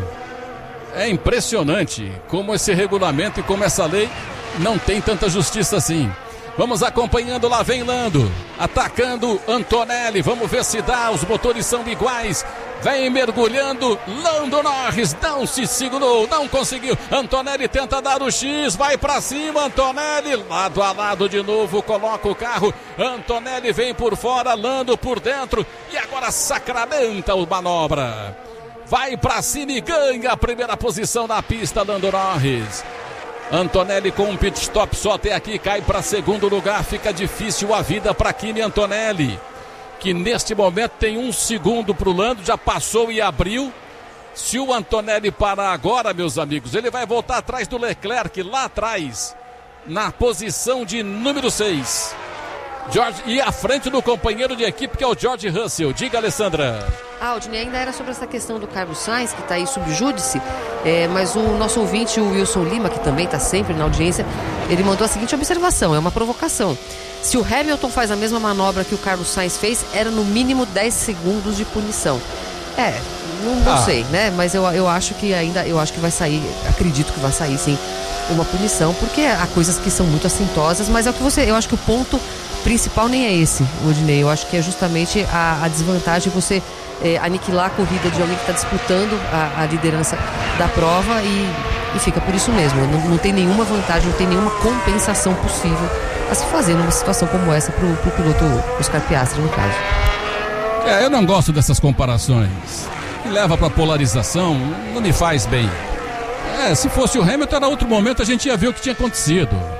É impressionante como esse regulamento e como essa lei não tem tanta justiça assim. Vamos acompanhando, lá vem Lando, atacando Antonelli, vamos ver se dá, os motores são iguais, vem mergulhando, Lando Norris não se segurou, não conseguiu, Antonelli tenta dar o X, vai pra cima, Antonelli, lado a lado de novo, coloca o carro, Antonelli vem por fora, Lando por dentro, e agora sacramenta o manobra, vai pra cima e ganha a primeira posição na pista, Lando Norris. Antonelli com um pit stop só até aqui, cai para segundo lugar, fica difícil a vida para Kimi Antonelli, que neste momento tem um segundo para o Lando, já passou e abriu. Se o Antonelli parar agora, meus amigos, ele vai voltar atrás do Leclerc, lá atrás, na posição de número seis. George, e à frente do companheiro de equipe, que é o George Russell. Diga, Alessandra. Ah, Odinei, ainda era sobre essa questão do Carlos Sainz, que está aí sob júdice, é, mas o nosso ouvinte, o Wilson Lima, que também está sempre na audiência, ele mandou a seguinte observação, é uma provocação. Se o Hamilton faz a mesma manobra que o Carlos Sainz fez, era no mínimo dez segundos de punição. É, não, não ah. sei, né? Mas eu, eu acho que ainda, eu acho que vai sair, acredito que vai sair sim uma punição, porque há coisas que são muito assintosas, mas é o que você, eu acho que o ponto principal nem é esse, Odinei, eu acho que é justamente a, a desvantagem de você é, aniquilar a corrida de alguém que está disputando a, a liderança da prova e, e fica por isso mesmo, não, não tem nenhuma vantagem, não tem nenhuma compensação possível a se fazer numa situação como essa para o piloto Oscar Piastri, no caso. É, eu não gosto dessas comparações, que leva para polarização, não me faz bem. É, se fosse o Hamilton, era outro momento, a gente ia ver o que tinha acontecido.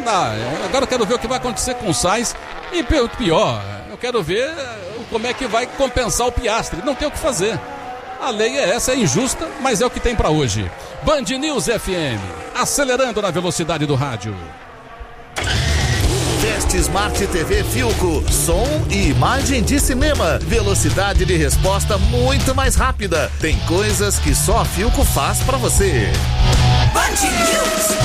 dá. Agora eu quero ver o que vai acontecer com o Sainz e pior, eu quero ver como é que vai compensar o Piastri. Não tem o que fazer. A lei é essa, é injusta, mas é o que tem para hoje. Band News F M, acelerando na velocidade do rádio. Teste Smart T V Philco, som e imagem de cinema, velocidade de resposta muito mais rápida. Tem coisas que só a Philco faz pra você. Band News.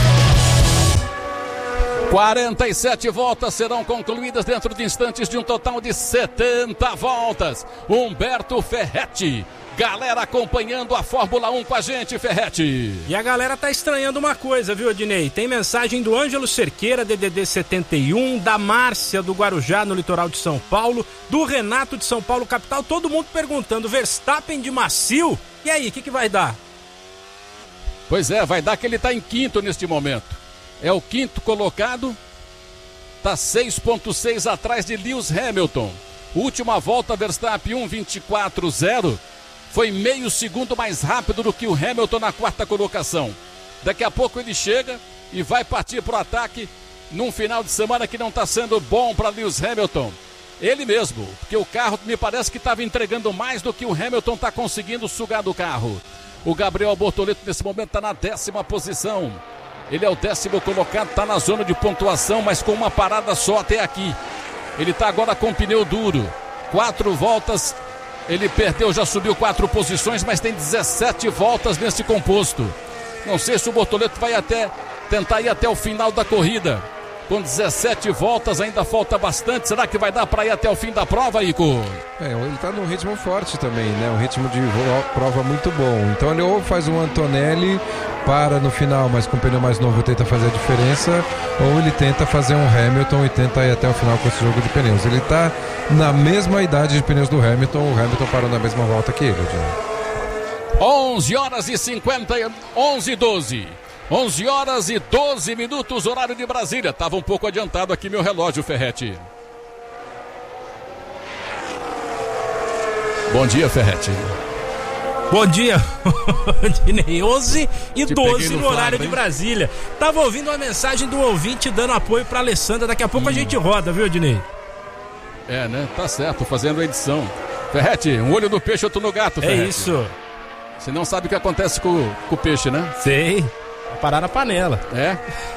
quarenta e sete voltas serão concluídas dentro de instantes de um total de setenta voltas. Humberto Ferretti. Galera acompanhando a Fórmula um com a gente, Ferretti. E a galera tá estranhando uma coisa, viu, Odinei? Tem mensagem do Ângelo Cerqueira, D D D setenta e um, da Márcia do Guarujá, no litoral de São Paulo, do Renato de São Paulo, capital, todo mundo perguntando, Verstappen de macio? E aí, o que que vai dar? Pois é, vai dar que ele tá em quinto neste momento. É o quinto colocado, tá seis ponto seis atrás de Lewis Hamilton. Última volta, Verstappen um vinte e quatro zero. Foi meio segundo mais rápido do que o Hamilton na quarta colocação. Daqui a pouco ele chega e vai partir para o ataque num final de semana que não está sendo bom para Lewis Hamilton. Ele mesmo, porque o carro me parece que estava entregando mais do que o Hamilton está conseguindo sugar do carro. O Gabriel Bortoleto nesse momento está na décima posição. Ele é o décimo colocado, está na zona de pontuação, mas com uma parada só até aqui. Ele está agora com pneu duro. Quatro voltas. Ele perdeu, já subiu quatro posições, mas tem dezessete voltas nesse composto. Não sei se o Bortoleto vai até tentar ir até o final da corrida. Com dezessete voltas ainda falta bastante. Será que vai dar para ir até o fim da prova, Ico? É, ele está num ritmo forte também, né? Um ritmo de prova muito bom. Então ele ou faz um Antonelli, para no final, mas com o pneu mais novo tenta fazer a diferença, ou ele tenta fazer um Hamilton e tenta ir até o final com esse jogo de pneus. Ele está na mesma idade de pneus do Hamilton, o Hamilton parou na mesma volta que ele. onze horas e cinquenta, onze e doze. onze horas e doze minutos, horário de Brasília. Estava um pouco adiantado aqui meu relógio, Ferretti. Bom dia, Ferretti. Bom dia, onze e doze no, no horário flagra, de Brasília. Tava ouvindo uma mensagem do ouvinte dando apoio pra Alessandra. Daqui a pouco hum. a gente roda, viu, Dinei? É, né? Tá certo, fazendo a edição. Ferretti, um olho no peixe, outro no gato, Ferretti. É isso. Você não sabe o que acontece com, com o peixe, né? Sei. Vai parar na panela. É?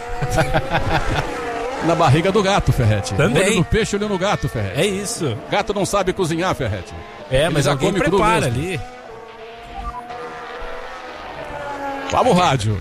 Na barriga do gato, Ferretti. Também. Olho no peixe, olho no gato, Ferretti. É isso. Gato não sabe cozinhar, Ferretti. É, mas Ele alguém prepara ali. Vamos, rádio.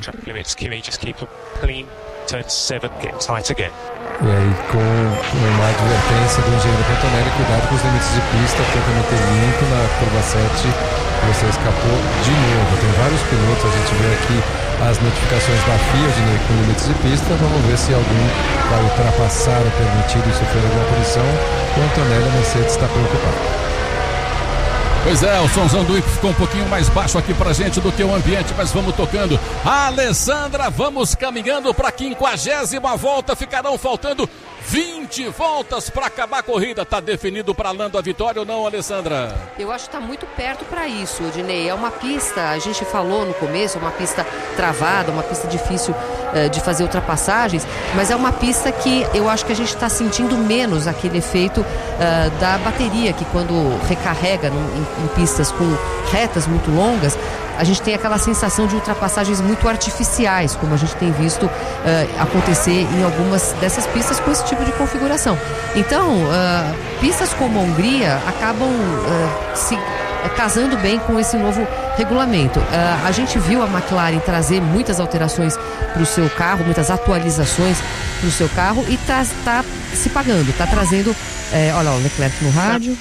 E aí, com uma advertência do engenheiro Antonelli, cuidado com os limites de pista, tenta meter limpo na curva sete, você escapou de novo. Tem vários pilotos, a gente vê aqui as notificações da F I A de, com limites de pista. Vamos ver se algum vai ultrapassar o permitido e sofrer alguma punição. O Antonelli, a Mercedes, está preocupado. Pois é, o somzão do Ico ficou um pouquinho mais baixo aqui pra gente do que o ambiente, mas vamos tocando. Alessandra, vamos caminhando pra quinquagésima volta, ficarão faltando vinte voltas para acabar a corrida. Tá definido para Lando a vitória ou não, Alessandra? Eu acho que tá muito perto para isso, Odinei. É uma pista, a gente falou no começo, uma pista travada, uma pista difícil uh, de fazer ultrapassagens, mas é uma pista que eu acho que a gente está sentindo menos aquele efeito uh, da bateria, que quando recarrega num, em, em pistas com retas muito longas, a gente tem aquela sensação de ultrapassagens muito artificiais, como a gente tem visto uh, acontecer em algumas dessas pistas com esse tipo de configuração. Então, uh, pistas como a Hungria acabam uh, se uh, casando bem com esse novo regulamento. Uh, a gente viu a McLaren trazer muitas alterações para o seu carro, muitas atualizações para o seu carro e está tá se pagando, está trazendo, é, olha lá, o Leclerc no rádio.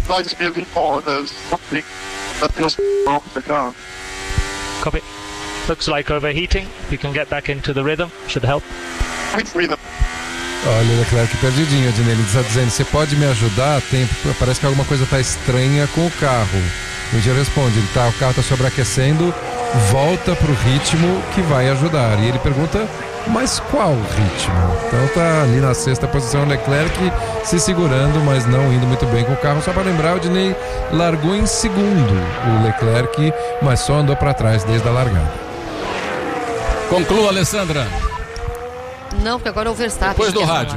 Copy. Looks like overheating. You can get back into the rhythm. Should help. Olha o Leclerc perdidinho, Adnei. Ele está dizendo, você pode me ajudar? Tem, parece que alguma coisa está estranha com o carro. O engenheiro responde, ele tá, o carro está sobreaquecendo, volta para o ritmo que vai ajudar. E ele pergunta, mas qual ritmo? Então tá ali na sexta posição o Leclerc se segurando, mas não indo muito bem com o carro. Só para lembrar, o Dinei largou em segundo o Leclerc, mas só andou para trás desde a largada. Conclua, Alessandra. Não, porque agora é o Verstappen. Depois do rádio.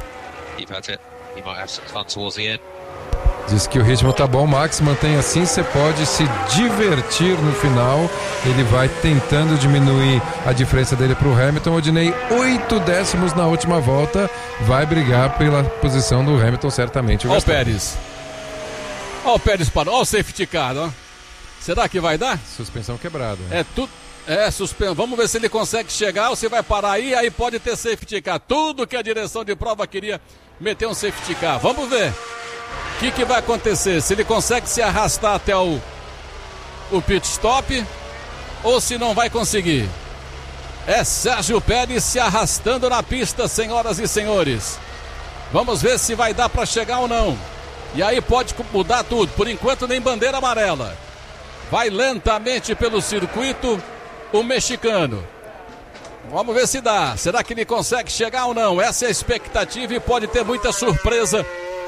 Diz que o ritmo tá bom, Max, mantém assim, você pode se divertir no final. Ele vai tentando diminuir a diferença dele pro Hamilton. Odinei, oito décimos na última volta, vai brigar pela posição do Hamilton, certamente. Olha o Pérez. Olha o Pérez parou, olha o safety car, ó. Será que vai dar? Suspensão quebrada. É tudo. É, suspensão. Vamos ver se ele consegue chegar ou se vai parar aí, aí pode ter safety car. Tudo que a direção de prova queria meter um safety car. Vamos ver. O que, que vai acontecer? Se ele consegue se arrastar até o, o pit stop ou se não vai conseguir. É Sérgio Pérez se arrastando na pista, senhoras e senhores. Vamos ver se vai dar para chegar ou não. E aí pode mudar tudo. Por enquanto nem bandeira amarela. Vai lentamente pelo circuito o mexicano. Vamos ver se dá. Será que ele consegue chegar ou não? Essa é a expectativa e pode ter muita surpresa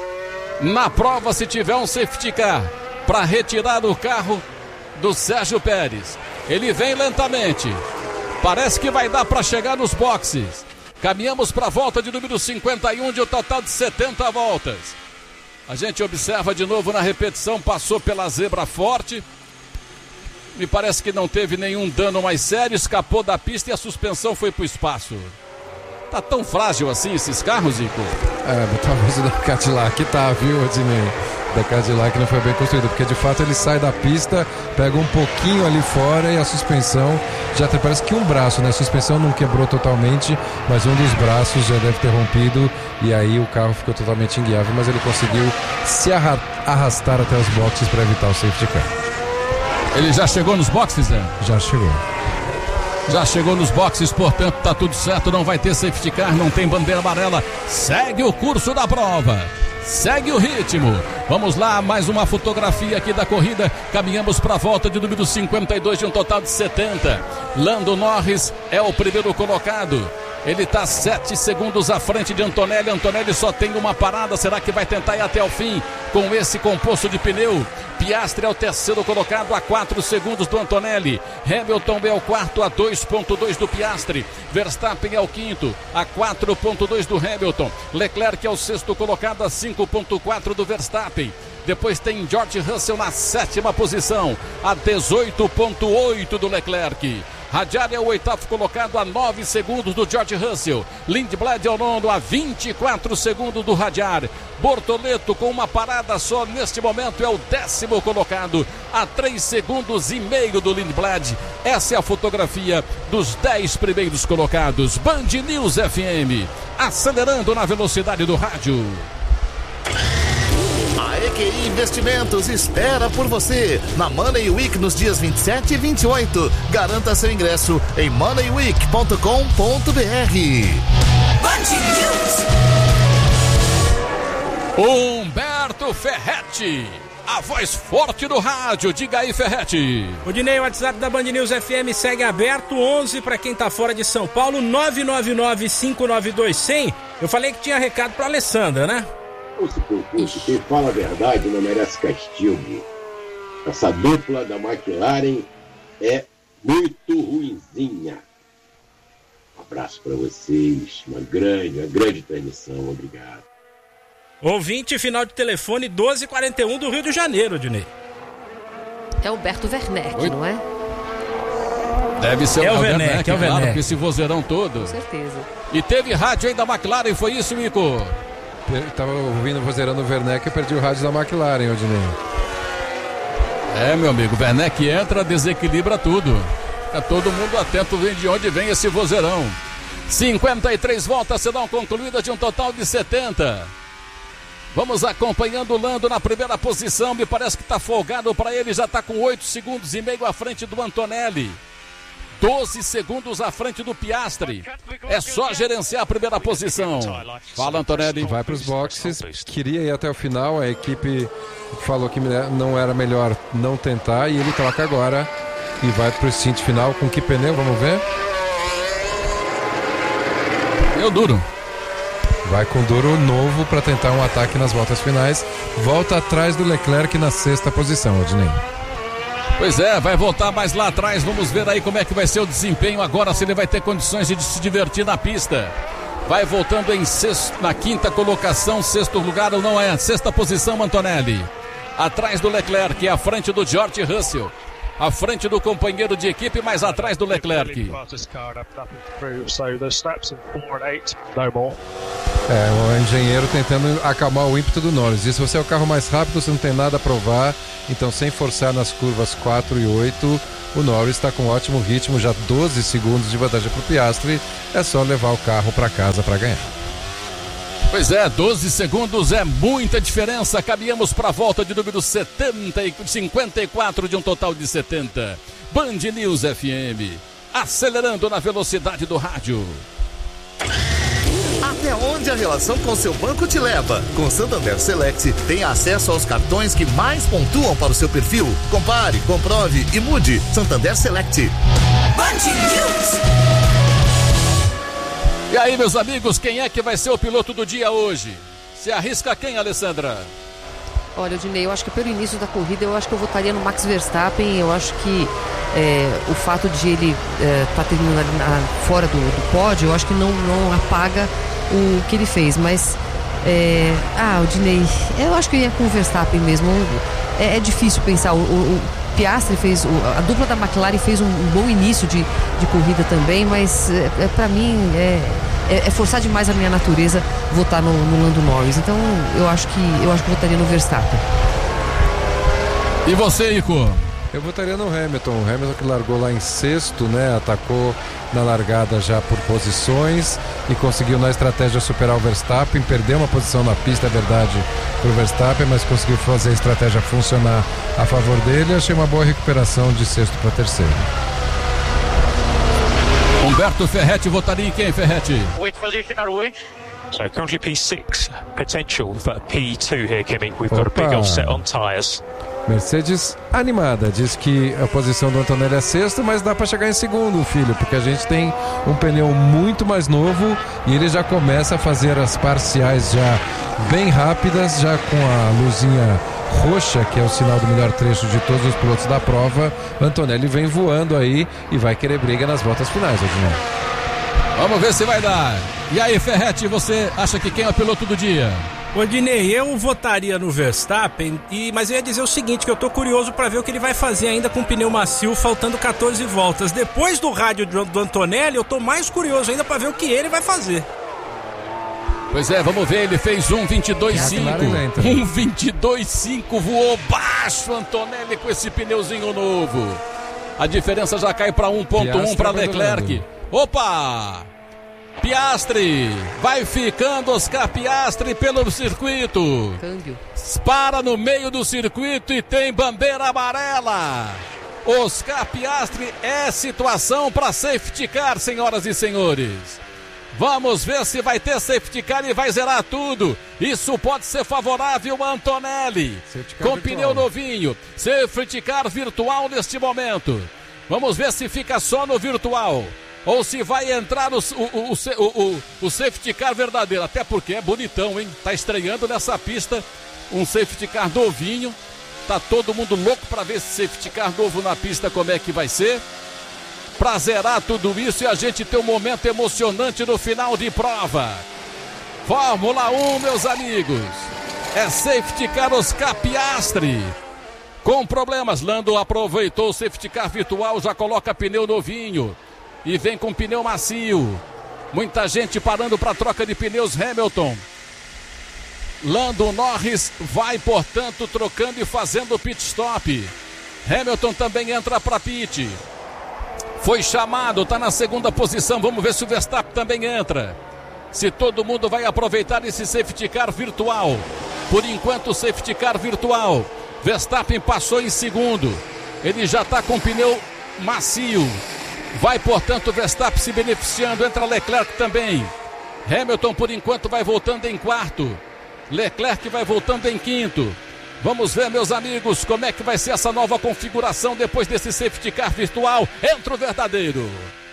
na prova se tiver um safety car para retirar o carro do Sérgio Pérez. Ele vem lentamente. Parece que vai dar para chegar nos boxes. Caminhamos para a volta de número cinquenta e um de um total de setenta voltas. A gente observa de novo na repetição, passou pela zebra forte. Me parece que não teve nenhum dano mais sério, escapou da pista e a suspensão foi para o espaço. Tá tão frágil assim esses carros, Zico? É, talvez o da Cadillac tá, viu, Odinei? Da Cadillac não foi bem construído, porque de fato ele sai da pista, pega um pouquinho ali fora e a suspensão já tem, parece que um braço, né? A suspensão não quebrou totalmente, mas um dos braços já deve ter rompido e aí o carro ficou totalmente inguiável, mas ele conseguiu se arra- arrastar até os boxes para evitar o safety car. Ele já chegou nos boxes, né? Já chegou. Já chegou nos boxes, portanto tá tudo certo, não vai ter safety car, não tem bandeira amarela. Segue o curso da prova. Segue o ritmo. Vamos lá, mais uma fotografia aqui da corrida. Caminhamos para a volta de número cinquenta e dois de um total de setenta. Lando Norris é o primeiro colocado. Ele está sete segundos à frente de Antonelli. Antonelli só tem uma parada. Será que vai tentar ir até o fim com esse composto de pneu? Piastri é o terceiro colocado a quatro segundos do Antonelli. Hamilton é o quarto a dois ponto dois do Piastri. Verstappen é o quinto a quatro ponto dois do Hamilton. Leclerc é o sexto colocado a cinco ponto quatro do Verstappen. Depois tem George Russell na sétima posição a dezoito ponto oito do Leclerc. Hadjar é o oitavo colocado a nove segundos do George Russell. Lindblad é o nono a vinte e quatro segundos do Hadjar. Bortoleto com uma parada só neste momento é o décimo colocado a três segundos e meio do Lindblad. Essa é a fotografia dos dez primeiros colocados. Band News F M, acelerando na velocidade do rádio. A E Q I Investimentos espera por você na Money Week nos dias vinte e sete e vinte e oito. Garanta seu ingresso em money week ponto com ponto b r. Humberto Ferretti, a voz forte do rádio. Diga aí, Ferretti. O Dinei, o WhatsApp da Band News F M segue aberto, onze para quem tá fora de São Paulo, nove nove nove, cinco nove dois, cem. Eu falei que tinha recado pra Alessandra, né? Não se preocupe, quem fala a verdade não merece castigo. Essa dupla da McLaren é muito ruinzinha. Um abraço para vocês, uma grande, uma grande transmissão, obrigado. Ouvinte, final de telefone doze e quarenta e um do Rio de Janeiro, Dinei. É o Alberto Werneck, Oi? não é? Deve ser É o o Werneck, Werneck, é o claro, Werneck. com esse vozeirão todo. Com certeza. E teve rádio aí da McLaren, foi isso, Mico? Estava ouvindo o vozeirão do Werneck e perdi o rádio da McLaren, Odinei. É, meu amigo, Werneck entra, desequilibra tudo. Tá todo mundo atento de onde vem esse vozeirão. cinquenta e três voltas serão concluídas de um total de setenta. Vamos acompanhando o Lando na primeira posição. Me parece que está folgado para ele. Já está com oito segundos e meio à frente do Antonelli. doze segundos à frente do Piastri. É só gerenciar a primeira posição. Fala, Antonelli. Vai para os boxes. Queria ir até o final. A equipe falou que não era melhor não tentar. E ele troca agora. E vai para o stint final. Com que pneu? Vamos ver. Meu duro. Vai com duro novo para tentar um ataque nas voltas finais. Volta atrás do Leclerc na sexta posição, Odinei. Pois é, vai voltar mais lá atrás. Vamos ver aí como é que vai ser o desempenho agora, se ele vai ter condições de se divertir na pista. vai voltando em sexto, na quinta colocação, sexto lugar ou não é, sexta posição Antonelli. Atrás do Leclerc, à frente do George Russell. À frente do companheiro de equipe, mas atrás do Leclerc. É, o engenheiro tentando acalmar o ímpeto do Norris. E se você é o carro mais rápido, você não tem nada a provar. Então, sem forçar nas curvas quatro e oito, o Norris está com ótimo ritmo, já doze segundos de vantagem para o Piastri. É só levar o carro para casa para ganhar. Pois é, doze segundos é muita diferença. Caminhamos para a volta de número setenta e cinquenta e quatro de um total de setenta. Band News F M, acelerando na velocidade do rádio. Até onde a relação com seu banco te leva? Com Santander Select, tem acesso aos cartões que mais pontuam para o seu perfil. Compare, comprove e mude. Santander Select. Band News. E aí, meus amigos, quem é que vai ser o piloto do dia hoje? Se arrisca quem, Alessandra? Olha, Odinei, eu acho que pelo início da corrida, eu acho que eu votaria no Max Verstappen. Eu acho que é, o fato de ele estar é, tá terminando ali na, fora do, do pódio, eu acho que não, não apaga o que ele fez. Mas, é, ah, Odinei, eu acho que eu ia com o Verstappen mesmo. É, é difícil pensar. O, o, o Piastri fez, a dupla da McLaren fez um, um bom início de, de corrida também, mas é, é, para mim é, é, é forçar demais a minha natureza votar no, no Lando Norris. Então eu acho que eu acho que votaria no Verstappen. E você, Ico? Eu votaria no Hamilton. O Hamilton que largou lá em sexto, né? Atacou na largada já por posições e conseguiu na estratégia superar o Verstappen. Perdeu uma posição na pista, é verdade, para o Verstappen, mas conseguiu fazer a estratégia funcionar a favor dele. Achei uma boa recuperação de sexto para terceiro. Humberto Ferretti votaria em quem, Ferretti? Which position are we? So currently P six, potential for P two here, Kimi. We've got Opa. a big offset on tyres. Mercedes animada, diz que a posição do Antonelli é sexta, mas dá para chegar em segundo, filho, porque a gente tem um pneu muito mais novo e ele já começa a fazer as parciais já bem rápidas, já com a luzinha roxa, que é o sinal do melhor trecho de todos os pilotos da prova. Antonelli vem voando aí e vai querer briga nas voltas finais, Adinho. Vamos ver se vai dar. E aí, Ferretti, você acha que quem é o piloto do dia? Odinei, eu votaria no Verstappen, e, mas eu ia dizer o seguinte, que eu tô curioso para ver o que ele vai fazer ainda com o pneu macio, faltando quatorze voltas. Depois do rádio do, do Antonelli, eu tô mais curioso ainda para ver o que ele vai fazer. Pois é, vamos ver, ele fez um vinte e dois cinco. um vinte e dois cinco, voou baixo Antonelli com esse pneuzinho novo. A diferença já cai para um ponto um para Leclerc. Opa! Piastri, vai ficando Oscar Piastri pelo circuito. Câmbio. Para no meio do circuito e tem bandeira amarela. Oscar Piastri é situação para safety car, senhoras e senhores. Vamos ver se vai ter safety car e vai zerar tudo. Isso pode ser favorável a Antonelli. Com virtual. Pneu novinho. Safety car virtual neste momento. Vamos ver se fica só no virtual. Ou se vai entrar o, o, o, o, o safety car verdadeiro. Até porque é bonitão, hein? Tá estreando nessa pista um safety car novinho. Tá todo mundo louco para ver esse safety car novo na pista, como é que vai ser. Pra zerar tudo isso e a gente ter um momento emocionante no final de prova. Fórmula um, meus amigos. É safety car Oscar Piastri. Com problemas, Lando aproveitou o safety car virtual, já coloca pneu novinho. E vem com pneu macio. Muita gente parando para troca de pneus. Hamilton. Lando Norris vai, portanto, trocando e fazendo pit stop. Hamilton também entra para pit. Foi chamado, está na segunda posição. Vamos ver se o Verstappen também entra. Se todo mundo vai aproveitar esse safety car virtual. Por enquanto, o safety car virtual. Verstappen passou em segundo. Ele já está com pneu macio. Vai, portanto, o Verstappen se beneficiando. Entra Leclerc também. Hamilton, por enquanto, vai voltando em quarto. Leclerc vai voltando em quinto. Vamos ver, meus amigos, como é que vai ser essa nova configuração depois desse safety car virtual. Entra o verdadeiro.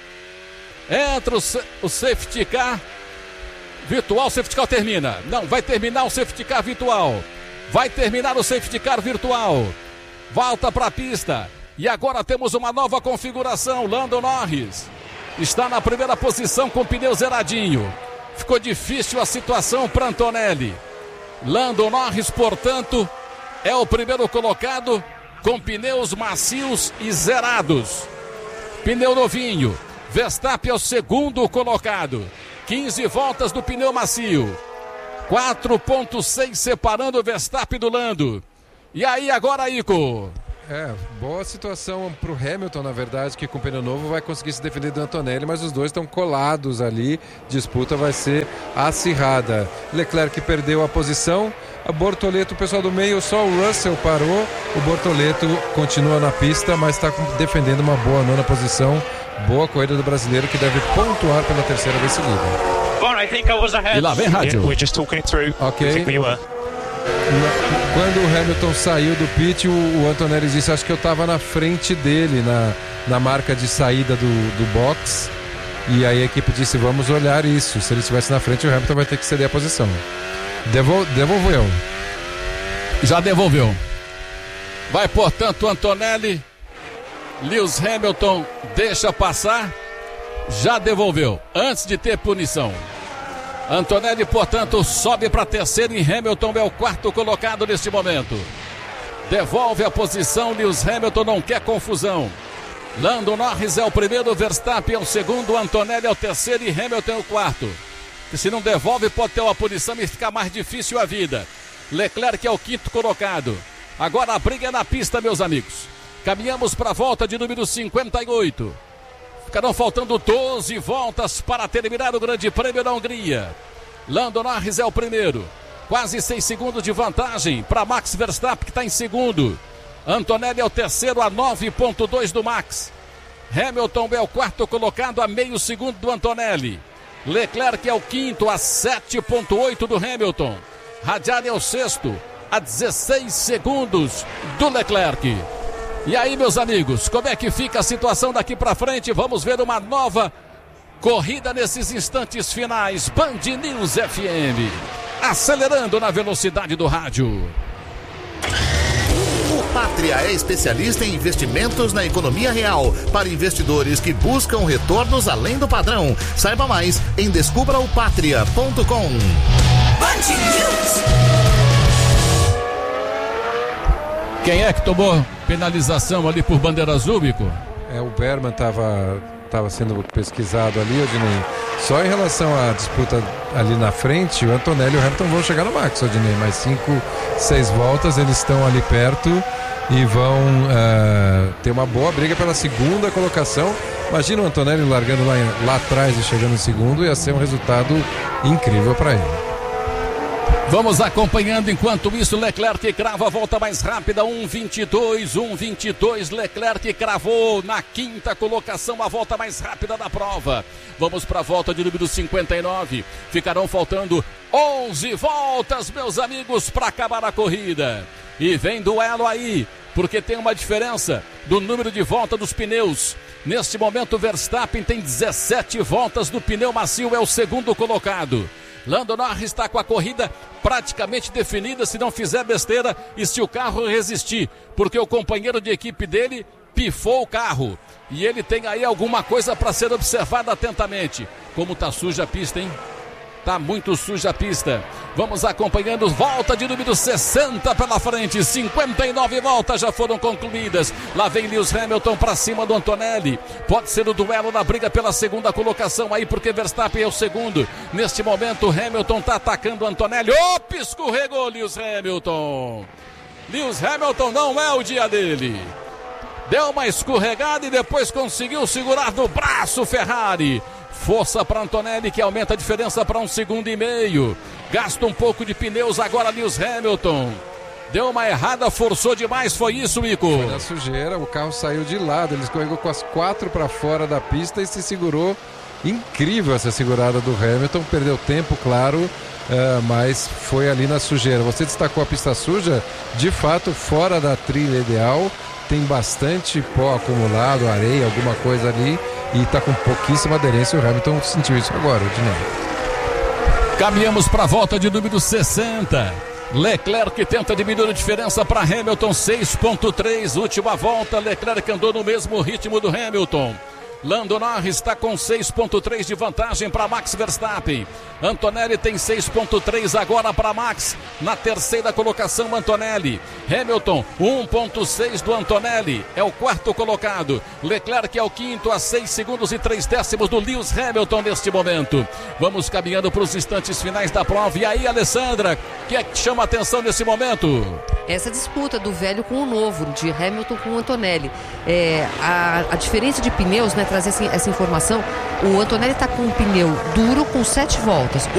Entra o, o safety car virtual. O safety car termina. Não, vai terminar o safety car virtual. Vai terminar o safety car virtual. Volta para a pista. E agora temos uma nova configuração. Lando Norris está na primeira posição com pneu zeradinho. ficou difícil a situação para Antonelli. Lando Norris, portanto, é o primeiro colocado com pneus macios e zerados. Pneu novinho. Verstappen é o segundo colocado. quinze voltas do pneu macio. quatro ponto seis separando o Verstappen do Lando. E aí agora, Ico? É, boa situação para o Hamilton, na verdade, que com pneu novo vai conseguir se defender do Antonelli, mas os dois estão colados ali, disputa vai ser acirrada. Leclerc perdeu a posição, a Bortoleto, o pessoal do meio, só o Russell parou, o Bortoleto continua na pista, mas está defendendo uma boa nona posição, boa corrida do brasileiro que deve pontuar pela terceira vez seguida. E lá vem rádio. Ok. Quando o Hamilton saiu do pit, o, o Antonelli disse, acho que eu estava na frente dele na, na marca de saída do, do box, e aí a equipe disse, vamos olhar isso, se ele estivesse na frente o Hamilton vai ter que ceder a posição. Devol, devolveu. Já devolveu. Vai, portanto, Antonelli. Lewis Hamilton deixa passar. Já devolveu, antes de ter punição. Antonelli, portanto, sobe para terceiro e Hamilton é o quarto colocado neste momento. Devolve a posição, Lewis Hamilton não quer confusão. Lando Norris é o primeiro, Verstappen é o segundo, Antonelli é o terceiro e Hamilton é o quarto. E se não devolve, pode ter uma punição e ficar mais difícil a vida. Leclerc é o quinto colocado. Agora a briga é na pista, meus amigos. Caminhamos para a volta de número cinquenta e oito. Ficarão faltando doze voltas para terminar o Grande Prêmio da Hungria. Lando Norris é o primeiro. Quase seis segundos de vantagem para Max Verstappen, que está em segundo. Antonelli é o terceiro a nove ponto dois do Max. Hamilton é o quarto colocado a meio segundo do Antonelli. Leclerc é o quinto a sete ponto oito do Hamilton. Radiani é o sexto a dezesseis segundos do Leclerc. E aí, meus amigos, como é que fica a situação daqui para frente? Vamos ver uma nova corrida nesses instantes finais. Band News F M, acelerando na velocidade do rádio. O Pátria é especialista em investimentos na economia real para investidores que buscam retornos além do padrão. Saiba mais em descubra o pátria ponto com. Band News. Quem é que tomou penalização ali por bandeira azul, Bico? É, o Berman estava tava sendo pesquisado ali, Odinei. Só em relação à disputa ali na frente, o Antonelli e o Hamilton vão chegar no Max, Odinei. Mais cinco, seis voltas, eles estão ali perto e vão uh, ter uma boa briga pela segunda colocação. Imagina o Antonelli largando lá, lá atrás e chegando em segundo, ia ser um resultado incrível para ele. Vamos acompanhando, enquanto isso, Leclerc crava a volta mais rápida, um vinte e dois, um vinte e dois, Leclerc cravou na quinta colocação a volta mais rápida da prova. Vamos para a volta de número cinquenta e nove, ficarão faltando onze voltas, meus amigos, para acabar a corrida. E vem duelo aí, porque tem uma diferença do número de volta dos pneus. Neste momento, Verstappen tem dezessete voltas do pneu macio, é o segundo colocado. Lando Norris está com a corrida praticamente definida se não fizer besteira e se o carro resistir, porque o companheiro de equipe dele pifou o carro e ele tem aí alguma coisa para ser observada atentamente. Como tá suja a pista, hein? Tá muito suja a pista. Vamos acompanhando, volta de número sessenta pela frente, cinquenta e nove voltas já foram concluídas. Lá vem Lewis Hamilton para cima do Antonelli. Pode ser o duelo na briga pela segunda colocação aí, porque Verstappen é o segundo. Neste momento, Hamilton tá atacando o Antonelli. Opa, escorregou Lewis Hamilton. Lewis Hamilton não é o dia dele. Deu uma escorregada e depois conseguiu segurar no braço Ferrari. Força para Antonelli, que aumenta a diferença para um segundo e meio. Gasta um pouco de pneus agora Lewis Hamilton. Deu uma errada, forçou demais, foi isso, Ico? Foi na sujeira, o carro saiu de lado, ele escorregou com as quatro para fora da pista e se segurou. Incrível essa segurada do Hamilton, perdeu tempo, claro, uh, mas foi ali na sujeira. Você destacou a pista suja, de fato, fora da trilha ideal, tem bastante pó acumulado, areia, alguma coisa ali, e está com pouquíssima aderência. O Hamilton sentiu isso agora, Odinei. Caminhamos para a volta de número sessenta. Leclerc tenta diminuir a diferença para Hamilton, seis ponto três, última volta. Leclerc andou no mesmo ritmo do Hamilton. Lando Norris está com seis ponto três de vantagem para Max Verstappen. Antonelli tem seis ponto três agora para Max. Na terceira colocação, Antonelli. Hamilton, um ponto seis do Antonelli. É o quarto colocado. Leclerc é o quinto, a seis segundos e três décimos do Lewis Hamilton neste momento. Vamos caminhando para os instantes finais da prova. E aí, Alessandra, o que é que chama a atenção nesse momento? Essa disputa do velho com o novo, de Hamilton com o Antonelli. É, a, a diferença de pneus, né, trazer essa, essa informação. O Antonelli está com um pneu duro com sete voltas.